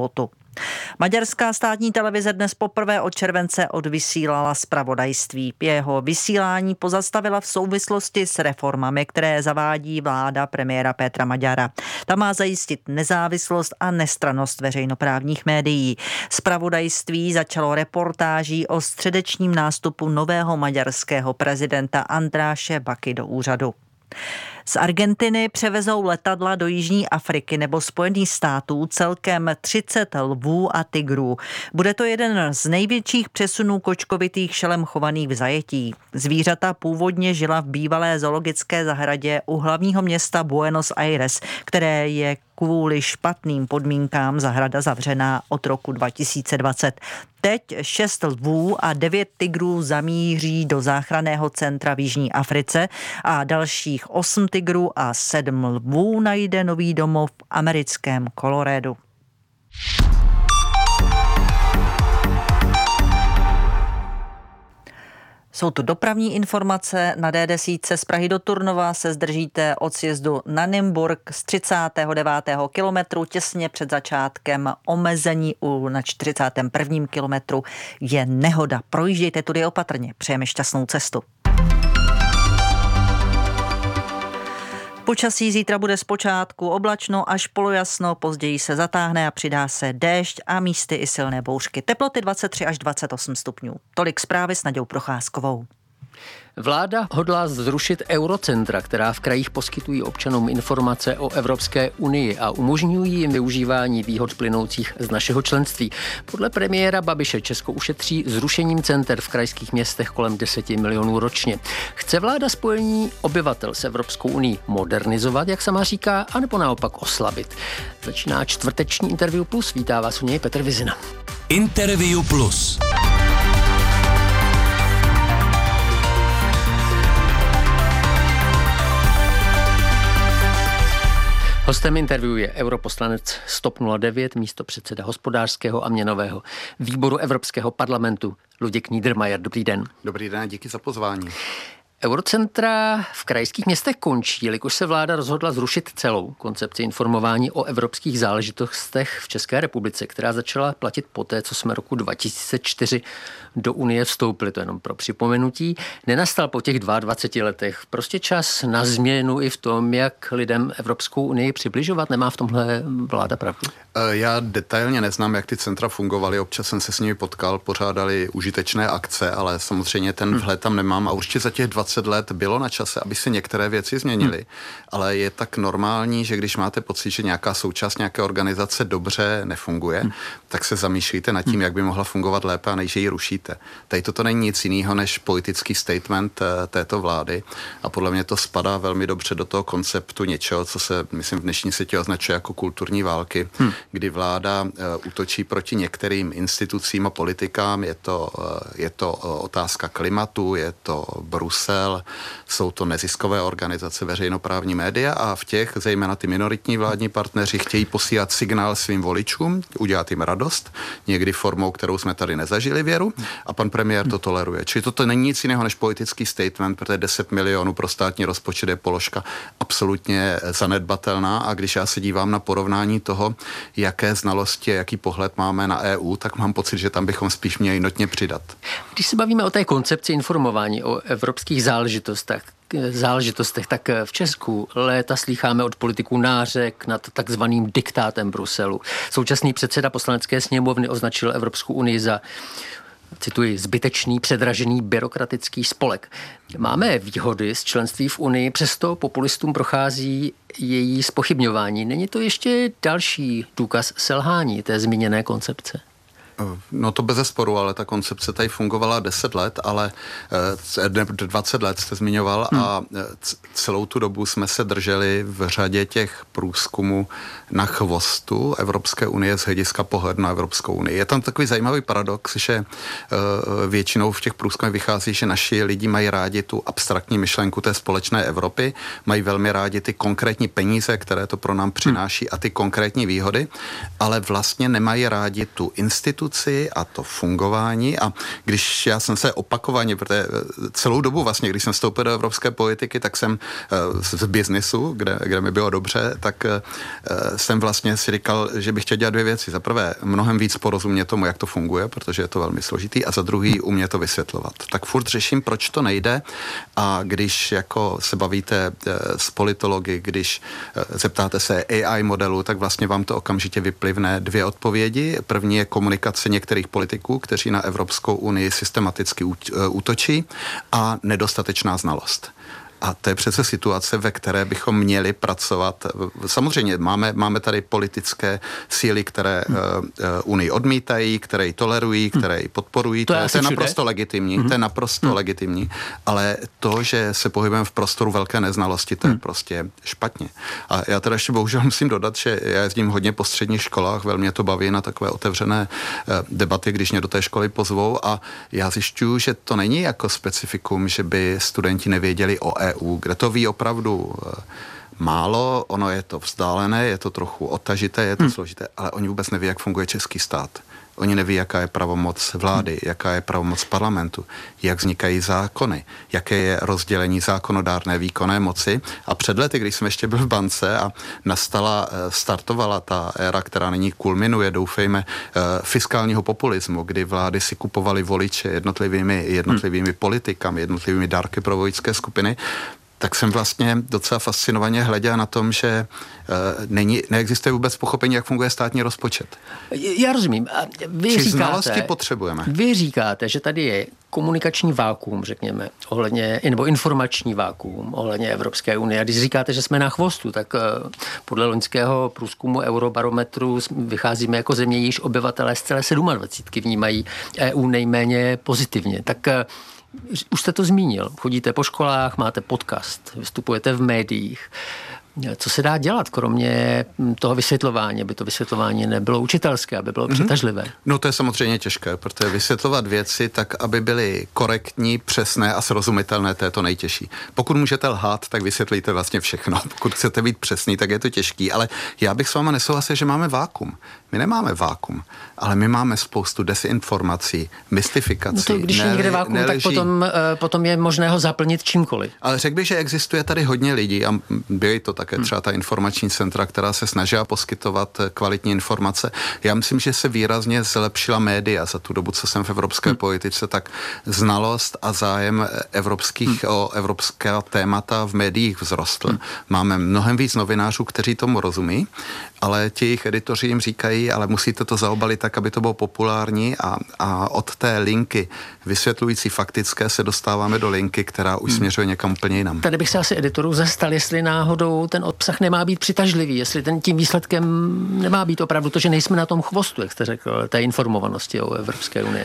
S6: Maďarská státní televize dnes poprvé od července odvysílala zpravodajství. Jeho vysílání pozastavila v souvislosti s reformami, které zavádí vláda premiéra Petra Maďara. Ta má zajistit nezávislost a nestrannost veřejnoprávních médií. Zpravodajství začalo reportáží o středečním nástupu nového maďarského prezidenta Andráše Baky do úřadu. Z Argentiny převezou letadla do Jižní Afriky nebo Spojených států celkem třicet lvů a tigrů. Bude to jeden z největších přesunů kočkovitých šelem chovaných v zajetí. Zvířata původně žila v bývalé zoologické zahradě u hlavního města Buenos Aires, které je kvůli špatným podmínkám zahrada zavřená od roku dva tisíce dvacet. Teď šest lvů a devět tigrů zamíří do záchranného centra v Jižní Africe a dalších osm tigrů a sedm lvů najde nový domov v americkém Coloradu. Jsou tu dopravní informace. Na D deset z Prahy do Turnova se zdržíte od sjezdu na Nymburk z třicátého devátého kilometru těsně před začátkem omezení. U na čtyřicátém prvním kilometru je nehoda. Projíždějte tudy opatrně. Přejeme šťastnou cestu. Počasí zítra bude zpočátku oblačno až polojasno, později se zatáhne a přidá se déšť a místy i silné bouřky. Teploty dvacet tři až dvacet osm stupňů. Tolik zprávy s Naďou Procházkovou.
S2: Vláda hodlá zrušit eurocentra, která v krajích poskytují občanům informace o Evropské unii a umožňují jim využívání výhod plynoucích z našeho členství. Podle premiéra Babiše Česko ušetří zrušením center v krajských městech kolem deset milionů ročně. Chce vláda spojení obyvatel s Evropskou unii modernizovat, jak sama říká, anebo naopak oslabit? Začíná čtvrteční Interview Plus. Vítá vás u něj Petr Vizina.
S5: Interview Plus.
S2: Hostem interview je europoslanec z TOP nula devět, místopředseda hospodářského a měnového výboru Evropského parlamentu Luděk Niedermayer. Dobrý den.
S7: Dobrý den, díky za pozvání.
S2: Eurocentra v krajských městech končí, jelikož se vláda rozhodla zrušit celou koncepci informování o evropských záležitostech v České republice, která začala platit poté, co jsme roku dva tisíce čtyři do Unie vstoupili. To jenom pro připomenutí. Nenastal po těch dvaceti dvou letech prostě čas na změnu i v tom, jak lidem Evropskou unii přibližovat? Nemá v tomhle vláda pravdu?
S7: Já detailně neznám, jak ty centra fungovaly. Občas jsem se s nimi potkal, pořádali užitečné akce, ale samozřejmě ten vhled tam nemám a určitě za těch dvacet let bylo na čase, aby se některé věci změnily. Hmm. Ale je tak normální, že když máte pocit, že nějaká součást nějaké organizace dobře nefunguje, hmm. tak se zamýšlíte nad tím, hmm. jak by mohla fungovat lépe a než ji rušíte. Tady toto není nic jiného než politický statement této vlády a podle mě to spadá velmi dobře do toho konceptu něčeho, co se, myslím, v dnešní světě označuje jako kulturní války, hmm. kdy vláda útočí proti některým institucím a politikám. Je to, je to otázka klimatu, je to Brusel, jsou to neziskové organizace, veřejnoprávní média a v těch, zejména ty minoritní vládní partneři, chtějí posílat signál svým voličům, udělat jim radost, někdy formou, kterou jsme tady nezažili věru a pan premiér to toleruje. Čili toto není nic jiného než politický statement, protože deset milionů pro státní rozpočet je položka absolutně zanedbatelná a když já se dívám na porovnání toho, jaké znalosti, jaký pohled máme na E U, tak mám pocit, že tam bychom spíš měli notně přidat.
S2: Když se bavíme o té koncepci informování o evropských záležitostech, záležitostech, tak v Česku léta slýcháme od politiků nářek nad takzvaným diktátem Bruselu. Současný předseda Poslanecké sněmovny označil Evropskou unii za, cituji, zbytečný, předražený byrokratický spolek. Máme výhody z členství v Unii, přesto populistům prochází její zpochybňování. Není to ještě další důkaz selhání té zmíněné koncepce?
S7: No to bezesporu, ale ta koncepce tady fungovala deset let, ale dvacet let jste zmiňoval hmm. a celou tu dobu jsme se drželi v řadě těch průzkumů na chvostu Evropské unie z hlediska pohledu na Evropskou unii. Je tam takový zajímavý paradox, že většinou v těch průzkumech vychází, že naši lidi mají rádi tu abstraktní myšlenku té společné Evropy, mají velmi rádi ty konkrétní peníze, které to pro nám přináší a ty konkrétní výhody, ale vlastně nemají rádi tu instituci, instituci a to fungování. A když já jsem se opakovaně, protože celou dobu vlastně, když jsem vstoupil do evropské politiky, tak jsem z biznisu, kde, kde mi bylo dobře, tak jsem vlastně si říkal, že bych chtěl dělat dvě věci. Za prvé, mnohem víc porozumět tomu, jak to funguje, protože je to velmi složitý, a za druhý umět to vysvětlovat. Tak furt řeším, proč to nejde, a když jako se bavíte s politology, když zeptáte se A I modelu, tak vlastně vám to okamžitě vyplivne dvě odpovědi. První je komunikace některých politiků, kteří na Evropskou unii systematicky útočí, a nedostatečná znalost. A to je přece situace, ve které bychom měli pracovat. Samozřejmě máme, máme tady politické síly, které hmm. uh, Unii odmítají, které ji tolerují, které ji podporují. To, to, je, to je naprosto legitimní. Hmm. To je naprosto hmm. legitimní. Ale to, že se pohybujeme v prostoru velké neznalosti, to hmm. je prostě špatně. A já teda ještě bohužel musím dodat, že já jezdím hodně po středních školách, velmi mě to baví na takové otevřené uh, debaty, když mě do té školy pozvou, a já zjišťuju, že to není jako specifikum, že by studenti nevěděli o E U, kde to ví opravdu málo, ono je to vzdálené, je to trochu odtažité, je to hmm. složité, ale oni vůbec neví, jak funguje český stát. Oni neví, jaká je pravomoc vlády, jaká je pravomoc parlamentu, jak vznikají zákony, jaké je rozdělení zákonodárné výkonné moci. A před lety, když jsem ještě byl v bance a nastala, startovala ta éra, která nyní kulminuje, doufejme, fiskálního populismu, kdy vlády si kupovaly voliče jednotlivými, jednotlivými hmm. politikami, jednotlivými dárky pro voličské skupiny, tak jsem vlastně docela fascinovaně hleděl na tom, že uh, není, neexistuje vůbec pochopení, jak funguje státní rozpočet.
S2: Já rozumím. A vy
S7: Či
S2: říkáte,
S7: znalosti potřebujeme.
S2: Vy říkáte, že tady je komunikační vákuum, řekněme, ohledně, nebo informační vákuum ohledně Evropské unie. A když říkáte, že jsme na chvostu, tak uh, podle loňského průzkumu Eurobarometru vycházíme jako země, již obyvatelé z celé sedmadvacítky vnímají E U nejméně pozitivně. Tak uh, už jste to zmínil. Chodíte po školách, máte podcast, vystupujete v médiích. Co se dá dělat, kromě toho vysvětlování, aby to vysvětlování nebylo učitelské, aby bylo mm-hmm. přitažlivé?
S7: No to je samozřejmě těžké, protože vysvětlovat věci tak, aby byly korektní, přesné a srozumitelné, to je to nejtěžší. Pokud můžete lhát, tak vysvětlíte vlastně všechno. Pokud chcete být přesný, tak je to těžký, ale já bych s váma nesouhlasil, že máme vákum. My nemáme vákum, ale my máme spoustu desinformací, mystifikací.
S2: No to, když je někde vákum, neleží, tak potom, potom je možné ho zaplnit čímkoliv.
S7: Ale řekl bych, že existuje tady hodně lidí a byly to také třeba ta informační centra, která se snaží poskytovat kvalitní informace. Já myslím, že se výrazně zlepšila média za tu dobu, co jsem v evropské hmm. politice, tak znalost a zájem evropských hmm. o evropská témata v médiích vzrostl. Hmm. Máme mnohem víc novinářů, kteří tomu rozumí, ale ti jejich editoři jim říkají, ale musíte to zaobalit tak, aby to bylo populární, a, a od té linky vysvětlující faktické se dostáváme do linky, která už směřuje někam úplně jinam.
S2: Tady bych se asi editorů zastal, jestli náhodou ten obsah nemá být přitažlivý, jestli ten tím výsledkem nemá být opravdu to, že nejsme na tom chvostu, jak jste řekl, té informovanosti o Evropské unie.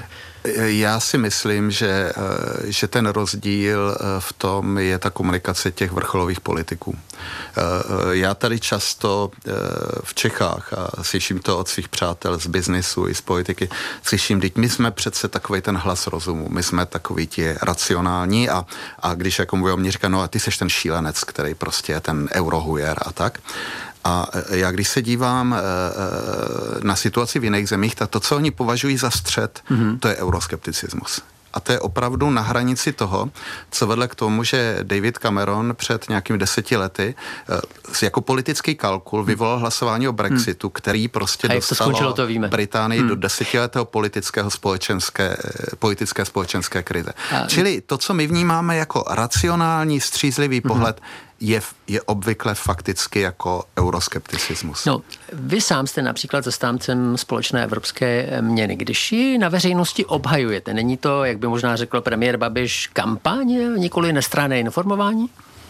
S7: Já si myslím, že, že ten rozdíl v tom je ta komunikace těch vrcholových politiků. Já tady často v Čechách, a slyším to od svých přátel z biznisu i z politiky, slyším, teď my jsme přece takovej ten hlas rozumu, my jsme takový ti racionální, a, a když jako mluví o mě, říká, no a ty seš ten šílenec, který prostě je ten eurohujer a tak. A já když se dívám na situaci v jiných zemích, tak to, co oni považují za střet, mm-hmm. to je euroskepticismus. A to je opravdu na hranici toho, co vedle k tomu, že David Cameron před nějakými deseti lety jako politický kalkul vyvolal hlasování o Brexitu, hmm. který prostě dostalo
S2: to
S7: Británii hmm. do desetiletého politického společenské, politické společenské krize. A... Čili to, co my vnímáme jako racionální, střízlivý hmm. pohled, je, je obvykle fakticky jako euroskepticismus.
S2: No, vy sám jste například zastáncem společné evropské měny. Když ji na veřejnosti obhajujete, není to, jak by možná řekl premiér Babiš, kampaň, nikoli nestranné informování?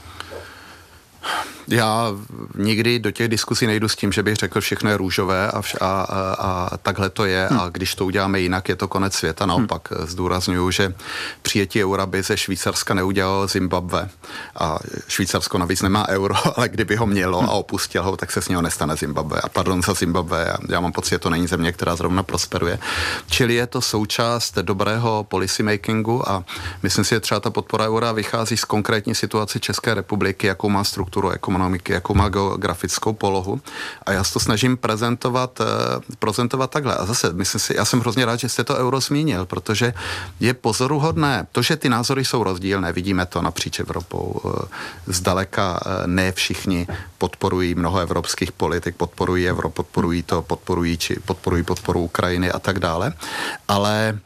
S7: Já nikdy do těch diskusí nejdu s tím, že bych řekl, všechno je růžové a, vš- a, a, a takhle to je hmm. a když to uděláme jinak, je to konec světa. Naopak hmm. zdůrazňuju, že přijetí eura by ze Švýcarska neudělalo Zimbabwe a Švýcarsko navíc nemá euro, ale kdyby ho mělo hmm. a opustil ho, tak se s něho nestane Zimbabwe. A pardon za Zimbabwe, já mám pocit, že to není země, která zrovna prosperuje. Čili je to součást dobrého policy makingu a myslím si, že třeba ta podpora eura vychází z konkrétní situace České republiky, jakou má strukturu, jakou ekonomiky, jakou má geografickou polohu. A já se to snažím prezentovat, prezentovat takhle. A zase, myslím si, já jsem hrozně rád, že jste to euro zmínil, protože je pozoruhodné, to, že ty názory jsou rozdílné, vidíme to napříč Evropou. Zdaleka ne všichni podporují, mnoho evropských politik podporují euro, podporují to, podporují či podporují podporu Ukrajiny a tak dále. Ale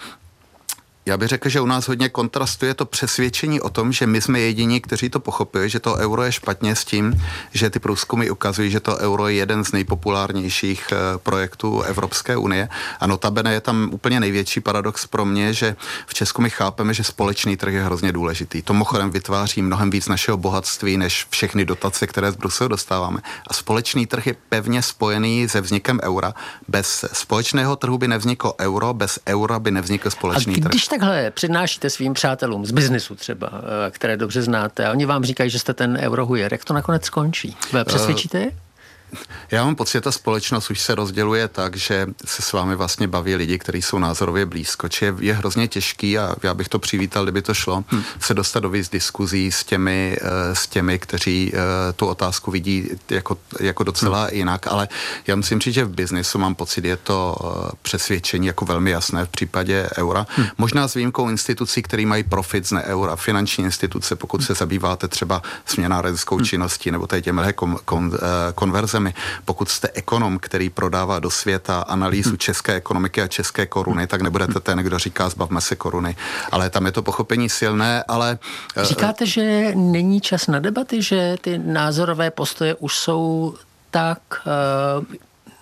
S7: já bych řekl, že u nás hodně kontrastuje to přesvědčení o tom, že my jsme jediní, kteří to pochopili, že to euro je špatně s tím, že ty průzkumy ukazují, že to euro je jeden z nejpopulárnějších projektů Evropské unie. A notabene je tam úplně největší paradox pro mě, že v Česku my chápeme, že společný trh je hrozně důležitý. To mimochodem vytváří mnohem víc našeho bohatství, než všechny dotace, které z Bruselu dostáváme. A společný trh je pevně spojený se vznikem eura. Bez společného trhu by nevzniklo euro, bez eura by nevznikl společný trh.
S2: Takhle přednášíte svým přátelům z biznesu třeba, které dobře znáte, a oni vám říkají, že jste ten eurohujer. Jak to nakonec skončí? Přesvědčíte je?
S7: Já mám pocit, že ta společnost už se rozděluje tak, že se s vámi vlastně baví lidi, kteří jsou názorově blízko. Či je, je hrozně těžký, a já bych to přivítal, kdyby to šlo, hmm. se dostat do víc diskuzí s těmi, s těmi, kteří tu otázku vidí jako, jako docela hmm. jinak, ale já musím říct, že v biznesu mám pocit, je to přesvědčení jako velmi jasné v případě eura. Hmm. Možná s výjimkou institucí, které mají profit z ne eura, finanční instituce, pokud hmm. se zabýváte třeba směnárenskou hmm. činností nebo tady těmhle kon, kon, konverze. Pokud jste ekonom, který prodává do světa analýzu české ekonomiky a české koruny, tak nebudete ten, kdo říká zbavme se koruny. Ale tam je to pochopení silné, ale...
S2: Říkáte, že není čas na debaty, že ty názorové postoje už jsou tak... Uh...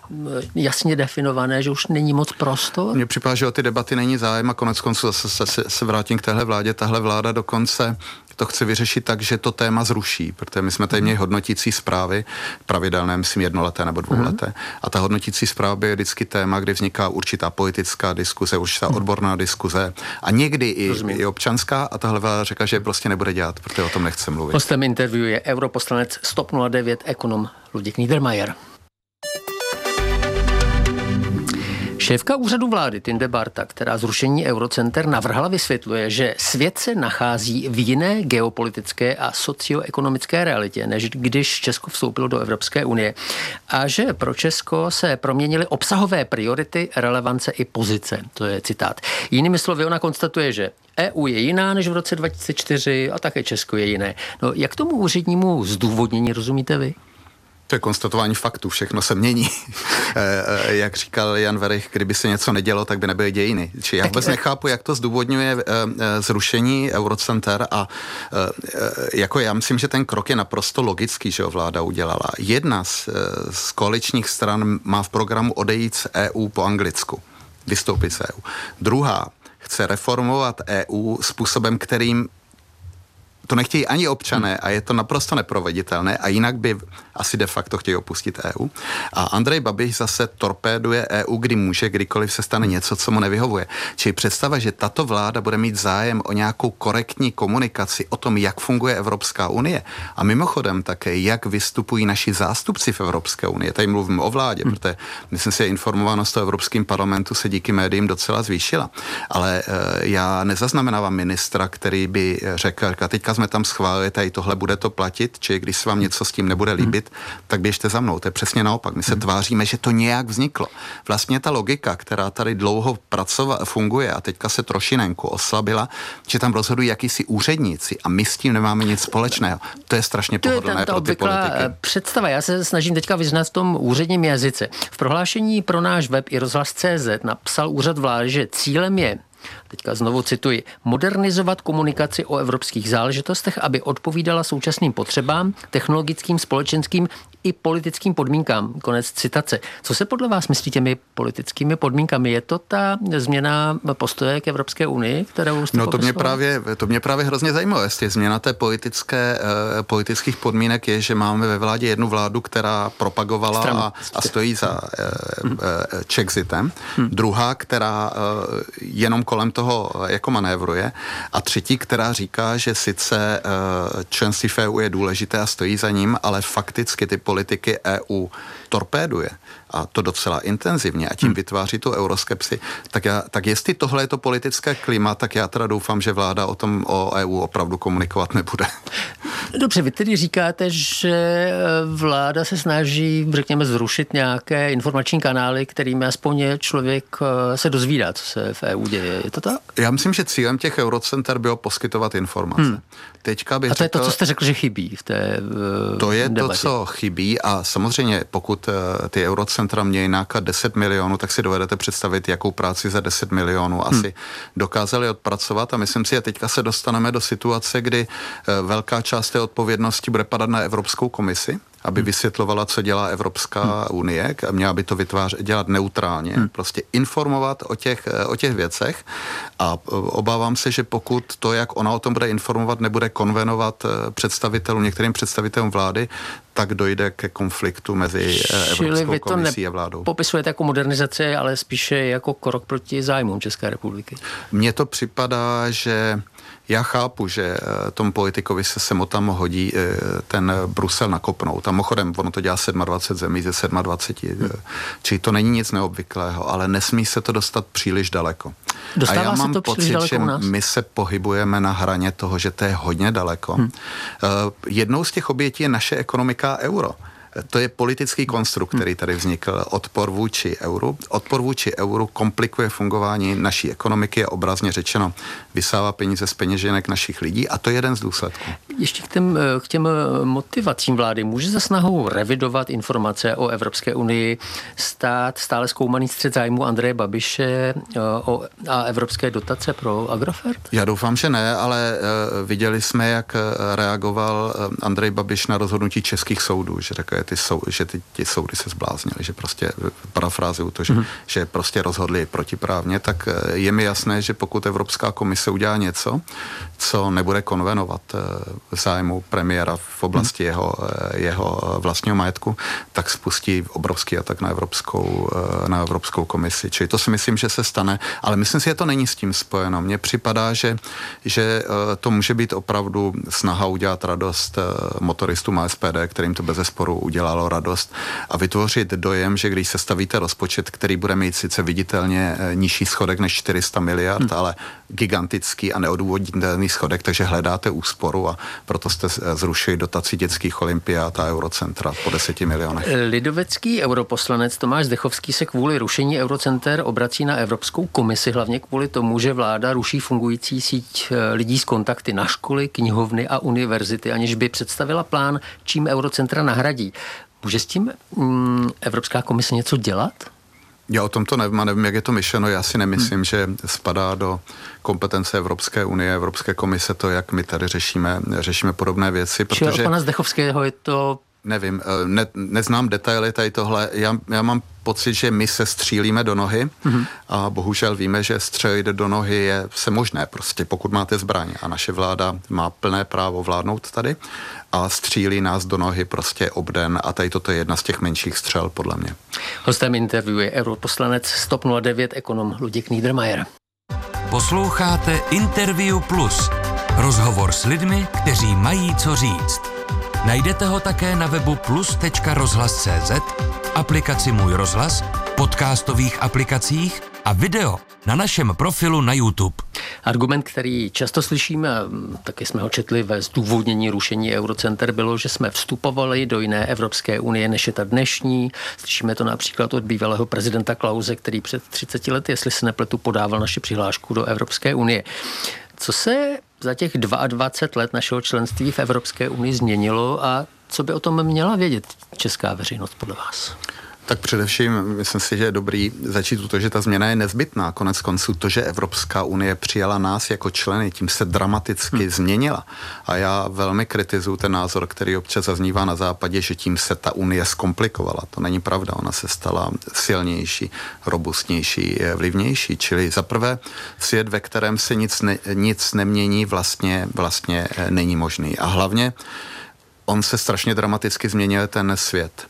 S2: jasně definované, že už není moc prostor?
S7: Mně připadá, že o ty debaty není zájem a konec konců zase se, se, se vrátím k téhle vládě. Tahle vláda dokonce to chce vyřešit tak, že to téma zruší, protože my jsme tady měli hodnotící zprávy, pravidelné, myslím jednoleté nebo dvouleté. Mm. A ta hodnotící zpráva je vždycky téma, kde vzniká určitá politická diskuze, určitá mm. odborná diskuze a někdy i, i občanská, a tahle vláda řekla, že prostě nebude dělat, protože o tom nechce mluvit.
S2: Hostem interview je europoslanec stop nula devět ekonom Luděk Niedermayer. Šéfka úřadu vlády Tinde Barta, která zrušení Eurocenter navrhla, vysvětluje, že svět se nachází v jiné geopolitické a socioekonomické realitě, než když Česko vstoupilo do Evropské unie. A že pro Česko se proměnily obsahové priority, relevance i pozice. To je citát. Jinými slovy, ona konstatuje, že E U je jiná než v roce dva tisíce čtyři a také Česko je jiné. No, jak tomu úřednímu zdůvodnění rozumíte vy?
S7: To je konstatování faktů, všechno se mění. Jak říkal Jan Werich, kdyby se něco nedělo, tak by nebyly dějiny. Či já vůbec nechápu, jak to zdůvodňuje zrušení Eurocenter a jako já myslím, že ten krok je naprosto logický, že ho vláda udělala. Jedna z, z koaličních stran má v programu odejít z E U po anglicku, vystoupit z E U. Druhá chce reformovat E U způsobem, kterým to nechtějí ani občané a je to naprosto neproveditelné a jinak by asi de facto chtějí opustit E U. A Andrej Babiš zase torpéduje E U, kdy může, kdykoliv se stane něco, co mu nevyhovuje. Čili představa, že tato vláda bude mít zájem o nějakou korektní komunikaci o tom, jak funguje Evropská unie a mimochodem také, jak vystupují naši zástupci v Evropské unii. Tady mluvím o vládě, hmm. protože myslím si, že informovanost o Evropském parlamentu se díky médiím docela zvýšila. Ale e, já nezaznamenávám ministra, který by řekl, teďka jsme tam schválili, tady tohle bude to platit, či když se vám něco s tím nebude líbit, hmm. tak běžte za mnou. To je přesně naopak. My se hmm. tváříme, že to nějak vzniklo. Vlastně ta logika, která tady dlouho pracova, funguje a teďka se trošinenku oslabila, že tam rozhodují jakýsi úředníci a my s tím nemáme nic společného. To je strašně pohodlné pro ty politiky.
S2: Představa, já se snažím teďka vyznat v tom úředním jazyce. V prohlášení pro náš web i rozhlas tečka cé zet napsal úřad vlády, že cílem je, teďka znovu cituji, modernizovat komunikaci o evropských záležitostech, aby odpovídala současným potřebám, technologickým, společenským i politickým podmínkám. Konec citace. Co se podle vás myslí těmi politickými podmínkami? Je to ta změna postoje k Evropské unii, kterou jste
S7: No to mě, právě, to mě právě hrozně zajímalo. Jestli změna té politické, eh, politických podmínek je, že máme ve vládě jednu vládu, která propagovala a, a stojí za eh, eh, Chexitem. Hmm. Druhá, která eh, jenom kolem toho jako manévruje. A třetí, která říká, že sice eh, členství v E U je důležité a stojí za ním, ale fakticky ty politiky politiky E U torpéduje, a to docela intenzivně, a tím hmm. vytváří tu euroskepsi, tak, já, tak jestli tohle je to politické klima, tak já teda doufám, že vláda o tom o E U opravdu komunikovat nebude.
S2: Dobře, vy tedy říkáte, že vláda se snaží, řekněme, zrušit nějaké informační kanály, kterými aspoň člověk se dozvídá, co se v E U děje. Je to tak?
S7: Já myslím, že cílem těch eurocenter bylo poskytovat informace. Hmm. Teďka bych
S2: a to
S7: řekl,
S2: je to, co jste řekl, že chybí v té uh,
S7: To je
S2: debatě.
S7: To, co chybí, a samozřejmě pokud uh, ty eurocentra mějí nějaká deset milionů, tak si dovedete představit, jakou práci za deset milionů asi hmm. dokázali odpracovat, a myslím si, že teďka se dostaneme do situace, kdy uh, velká část té odpovědnosti bude padat na Evropskou komisi, aby vysvětlovala, co dělá Evropská hmm. unie, měla by to vytvářet, dělat neutrálně, hmm. prostě informovat o těch, o těch věcech, a obávám se, že pokud to, jak ona o tom bude informovat, nebude konvenovat představitelům, některým představitelům vlády, tak dojde ke konfliktu mezi Evropskou komisí a vládou.
S2: Popisujete jako modernizaci, ale spíše jako krok proti zájmům České republiky.
S7: Mně to připadá, že já chápu, že tomu politikovi se sem tam hodí ten Brusel nakopnout. A mimochodem, ono to dělá dvacet sedm zemí ze dvacet sedm. Hmm. Čili to není nic neobvyklého, ale nesmí se to dostat příliš daleko.
S2: Dostává
S7: a já mám
S2: se to
S7: pocit, že my se pohybujeme na hraně toho, že to je hodně daleko. Hmm. Jednou z těch obětí je naše ekonomika euro. To je politický konstrukt, který tady vznikl, odpor vůči euru. Odpor vůči euru komplikuje fungování naší ekonomiky a obrazně řečeno vysává peníze z peněženek našich lidí, a to je jeden z důsledků.
S2: Ještě k těm, k těm motivacím vlády. Může za snahou revidovat informace o Evropské unii stát stále zkoumaný střet zájmu Andreje Babiše o, a evropské dotace pro Agrofert?
S7: Já doufám, že ne, ale viděli jsme, jak reagoval Andrej Babiš na rozhodnutí českých soudů, že řekl, Ty sou, že ty, ty soudy se zbláznily, že prostě parafrázuju to, že, mm. že prostě rozhodli protiprávně, tak je mi jasné, že pokud Evropská komise udělá něco, co nebude konvenovat v zájmu premiéra v oblasti mm. jeho, jeho vlastního majetku, tak spustí obrovský atak na Evropskou, na Evropskou komisi. Čili to si myslím, že se stane, ale myslím si, že to není s tím spojeno. Mně připadá, že, že to může být opravdu snaha udělat radost motoristům a S P D, kterým to bezesporu udělalo radost, a vytvořit dojem, že když se stavíte rozpočet, který bude mít sice viditelně nižší schodek než čtyři sta miliard, hmm. ale gigantický a neodůvodnitelný schodek, takže hledáte úsporu, a proto jste zrušili dotaci dětských olympiád a eurocentra po deseti milionech.
S2: Lidovecký europoslanec Tomáš Zdechovský se kvůli rušení eurocenter obrací na Evropskou komisi, hlavně kvůli tomu, že vláda ruší fungující síť lidí s kontakty na školy, knihovny a univerzity, aniž by představila plán, čím eurocentra nahradí. Může s tím mm, Evropská komise něco dělat?
S7: Já o tom to nevím a nevím, jak je to myšleno. Já si nemyslím, hmm. že spadá do kompetence Evropské unie, Evropské komise to, jak my tady řešíme, řešíme podobné věci.
S2: Protože od pana Zdechovského je to...
S7: Nevím, ne, neznám detaily tady tohle. Já, já mám pocit, že my se střílíme do nohy mm-hmm. a bohužel víme, že střelit do nohy je se možné prostě, pokud máte zbraň, a naše vláda má plné právo vládnout tady a střílí nás do nohy prostě obden, a tady toto je jedna z těch menších střel, podle mě.
S2: Hostem interview je europoslanec z TOP nula devět ekonom Luděk Niedermayer.
S5: Posloucháte Interview Plus. Rozhovor s lidmi, kteří mají co říct. Najdete ho také na webu plus tečka rozhlas tečka cé zet, aplikaci Můj rozhlas, podcastových aplikacích a video na našem profilu na YouTube.
S2: Argument, který často slyšíme, taky jsme ho četli ve zdůvodnění rušení eurocenter, bylo, že jsme vstupovali do jiné Evropské unie, než je ta dnešní. Slyšíme to například od bývalého prezidenta Klause, který před třiceti lety, jestli se nepletu, podával naši přihlášku do Evropské unie. Co se za těch dvacet dva let našeho členství v Evropské unii změnilo a co by o tom měla vědět česká veřejnost podle vás?
S7: Tak především myslím si, že je dobrý začít u toho, že ta změna je nezbytná. Konec konců to, že Evropská unie přijala nás jako členy, tím se dramaticky hmm. změnila. A já velmi kritizuju ten názor, který občas zaznívá na západě, že tím se ta unie zkomplikovala. To není pravda, ona se stala silnější, robustnější, vlivnější. Čili zaprvé svět, ve kterém se nic, ne, nic nemění, vlastně, vlastně není možný. A hlavně on se strašně dramaticky změnil ten svět.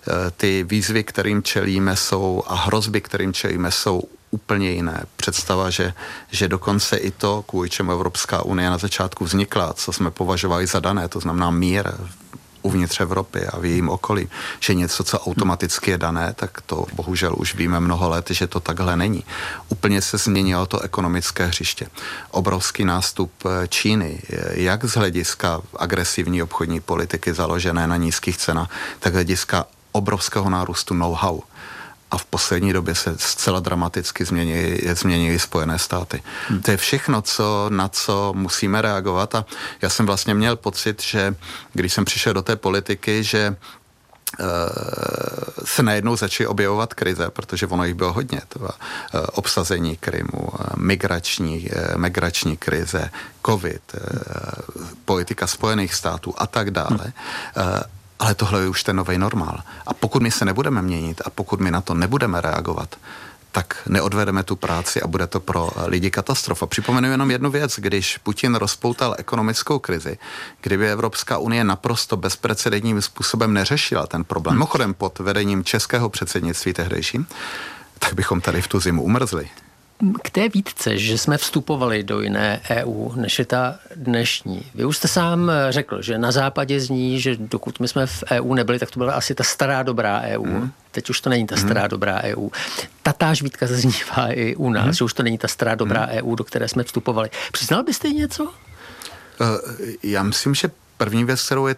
S7: Ty výzvy, kterým čelíme, jsou a hrozby, kterým čelíme, jsou úplně jiné. Představa, že, že dokonce i to, kvůli čemu Evropská unie na začátku vznikla, co jsme považovali za dané, to znamená mír, uvnitř Evropy a v jejím okolí, že něco, co automaticky je dané, tak to bohužel už víme mnoho let, že to takhle není. Úplně se změnilo to ekonomické hřiště. Obrovský nástup Číny, jak z hlediska agresivní obchodní politiky založené na nízkých cenách, tak hlediska obrovského nárůstu know-how. A v poslední době se zcela dramaticky změnily, změnily Spojené státy. Hmm. To je všechno, co, na co musíme reagovat a já jsem vlastně měl pocit, že když jsem přišel do té politiky, že uh, se najednou začaly objevovat krize, protože ono jich bylo hodně. To uh, obsazení Krymu, uh, migrační, uh, migrační krize, covid, uh, politika Spojených států a tak dále. Hmm. Uh, Ale tohle je už ten nový normál. A pokud my se nebudeme měnit a pokud my na to nebudeme reagovat, tak neodvedeme tu práci a bude to pro lidi katastrofa. Připomenu jenom jednu věc, když Putin rozpoutal ekonomickou krizi, kdyby Evropská unie naprosto bezprecedentním způsobem neřešila ten problém, mimochodem pod vedením českého předsednictví tehdejším, tak bychom tady v tu zimu umrzli.
S2: K té výtce, že jsme vstupovali do jiné E U, než je ta dnešní. Vy už jste sám řekl, že na západě zní, že dokud my jsme v E U nebyli, tak to byla asi ta stará dobrá E U. Hmm. Teď už to není ta stará hmm. dobrá E U. Tatáž výtka zaznívá i u nás, hmm. že už to není ta stará dobrá hmm. E U, do které jsme vstupovali. Přiznal byste něco?
S7: Uh, já myslím, že první věc, kterou je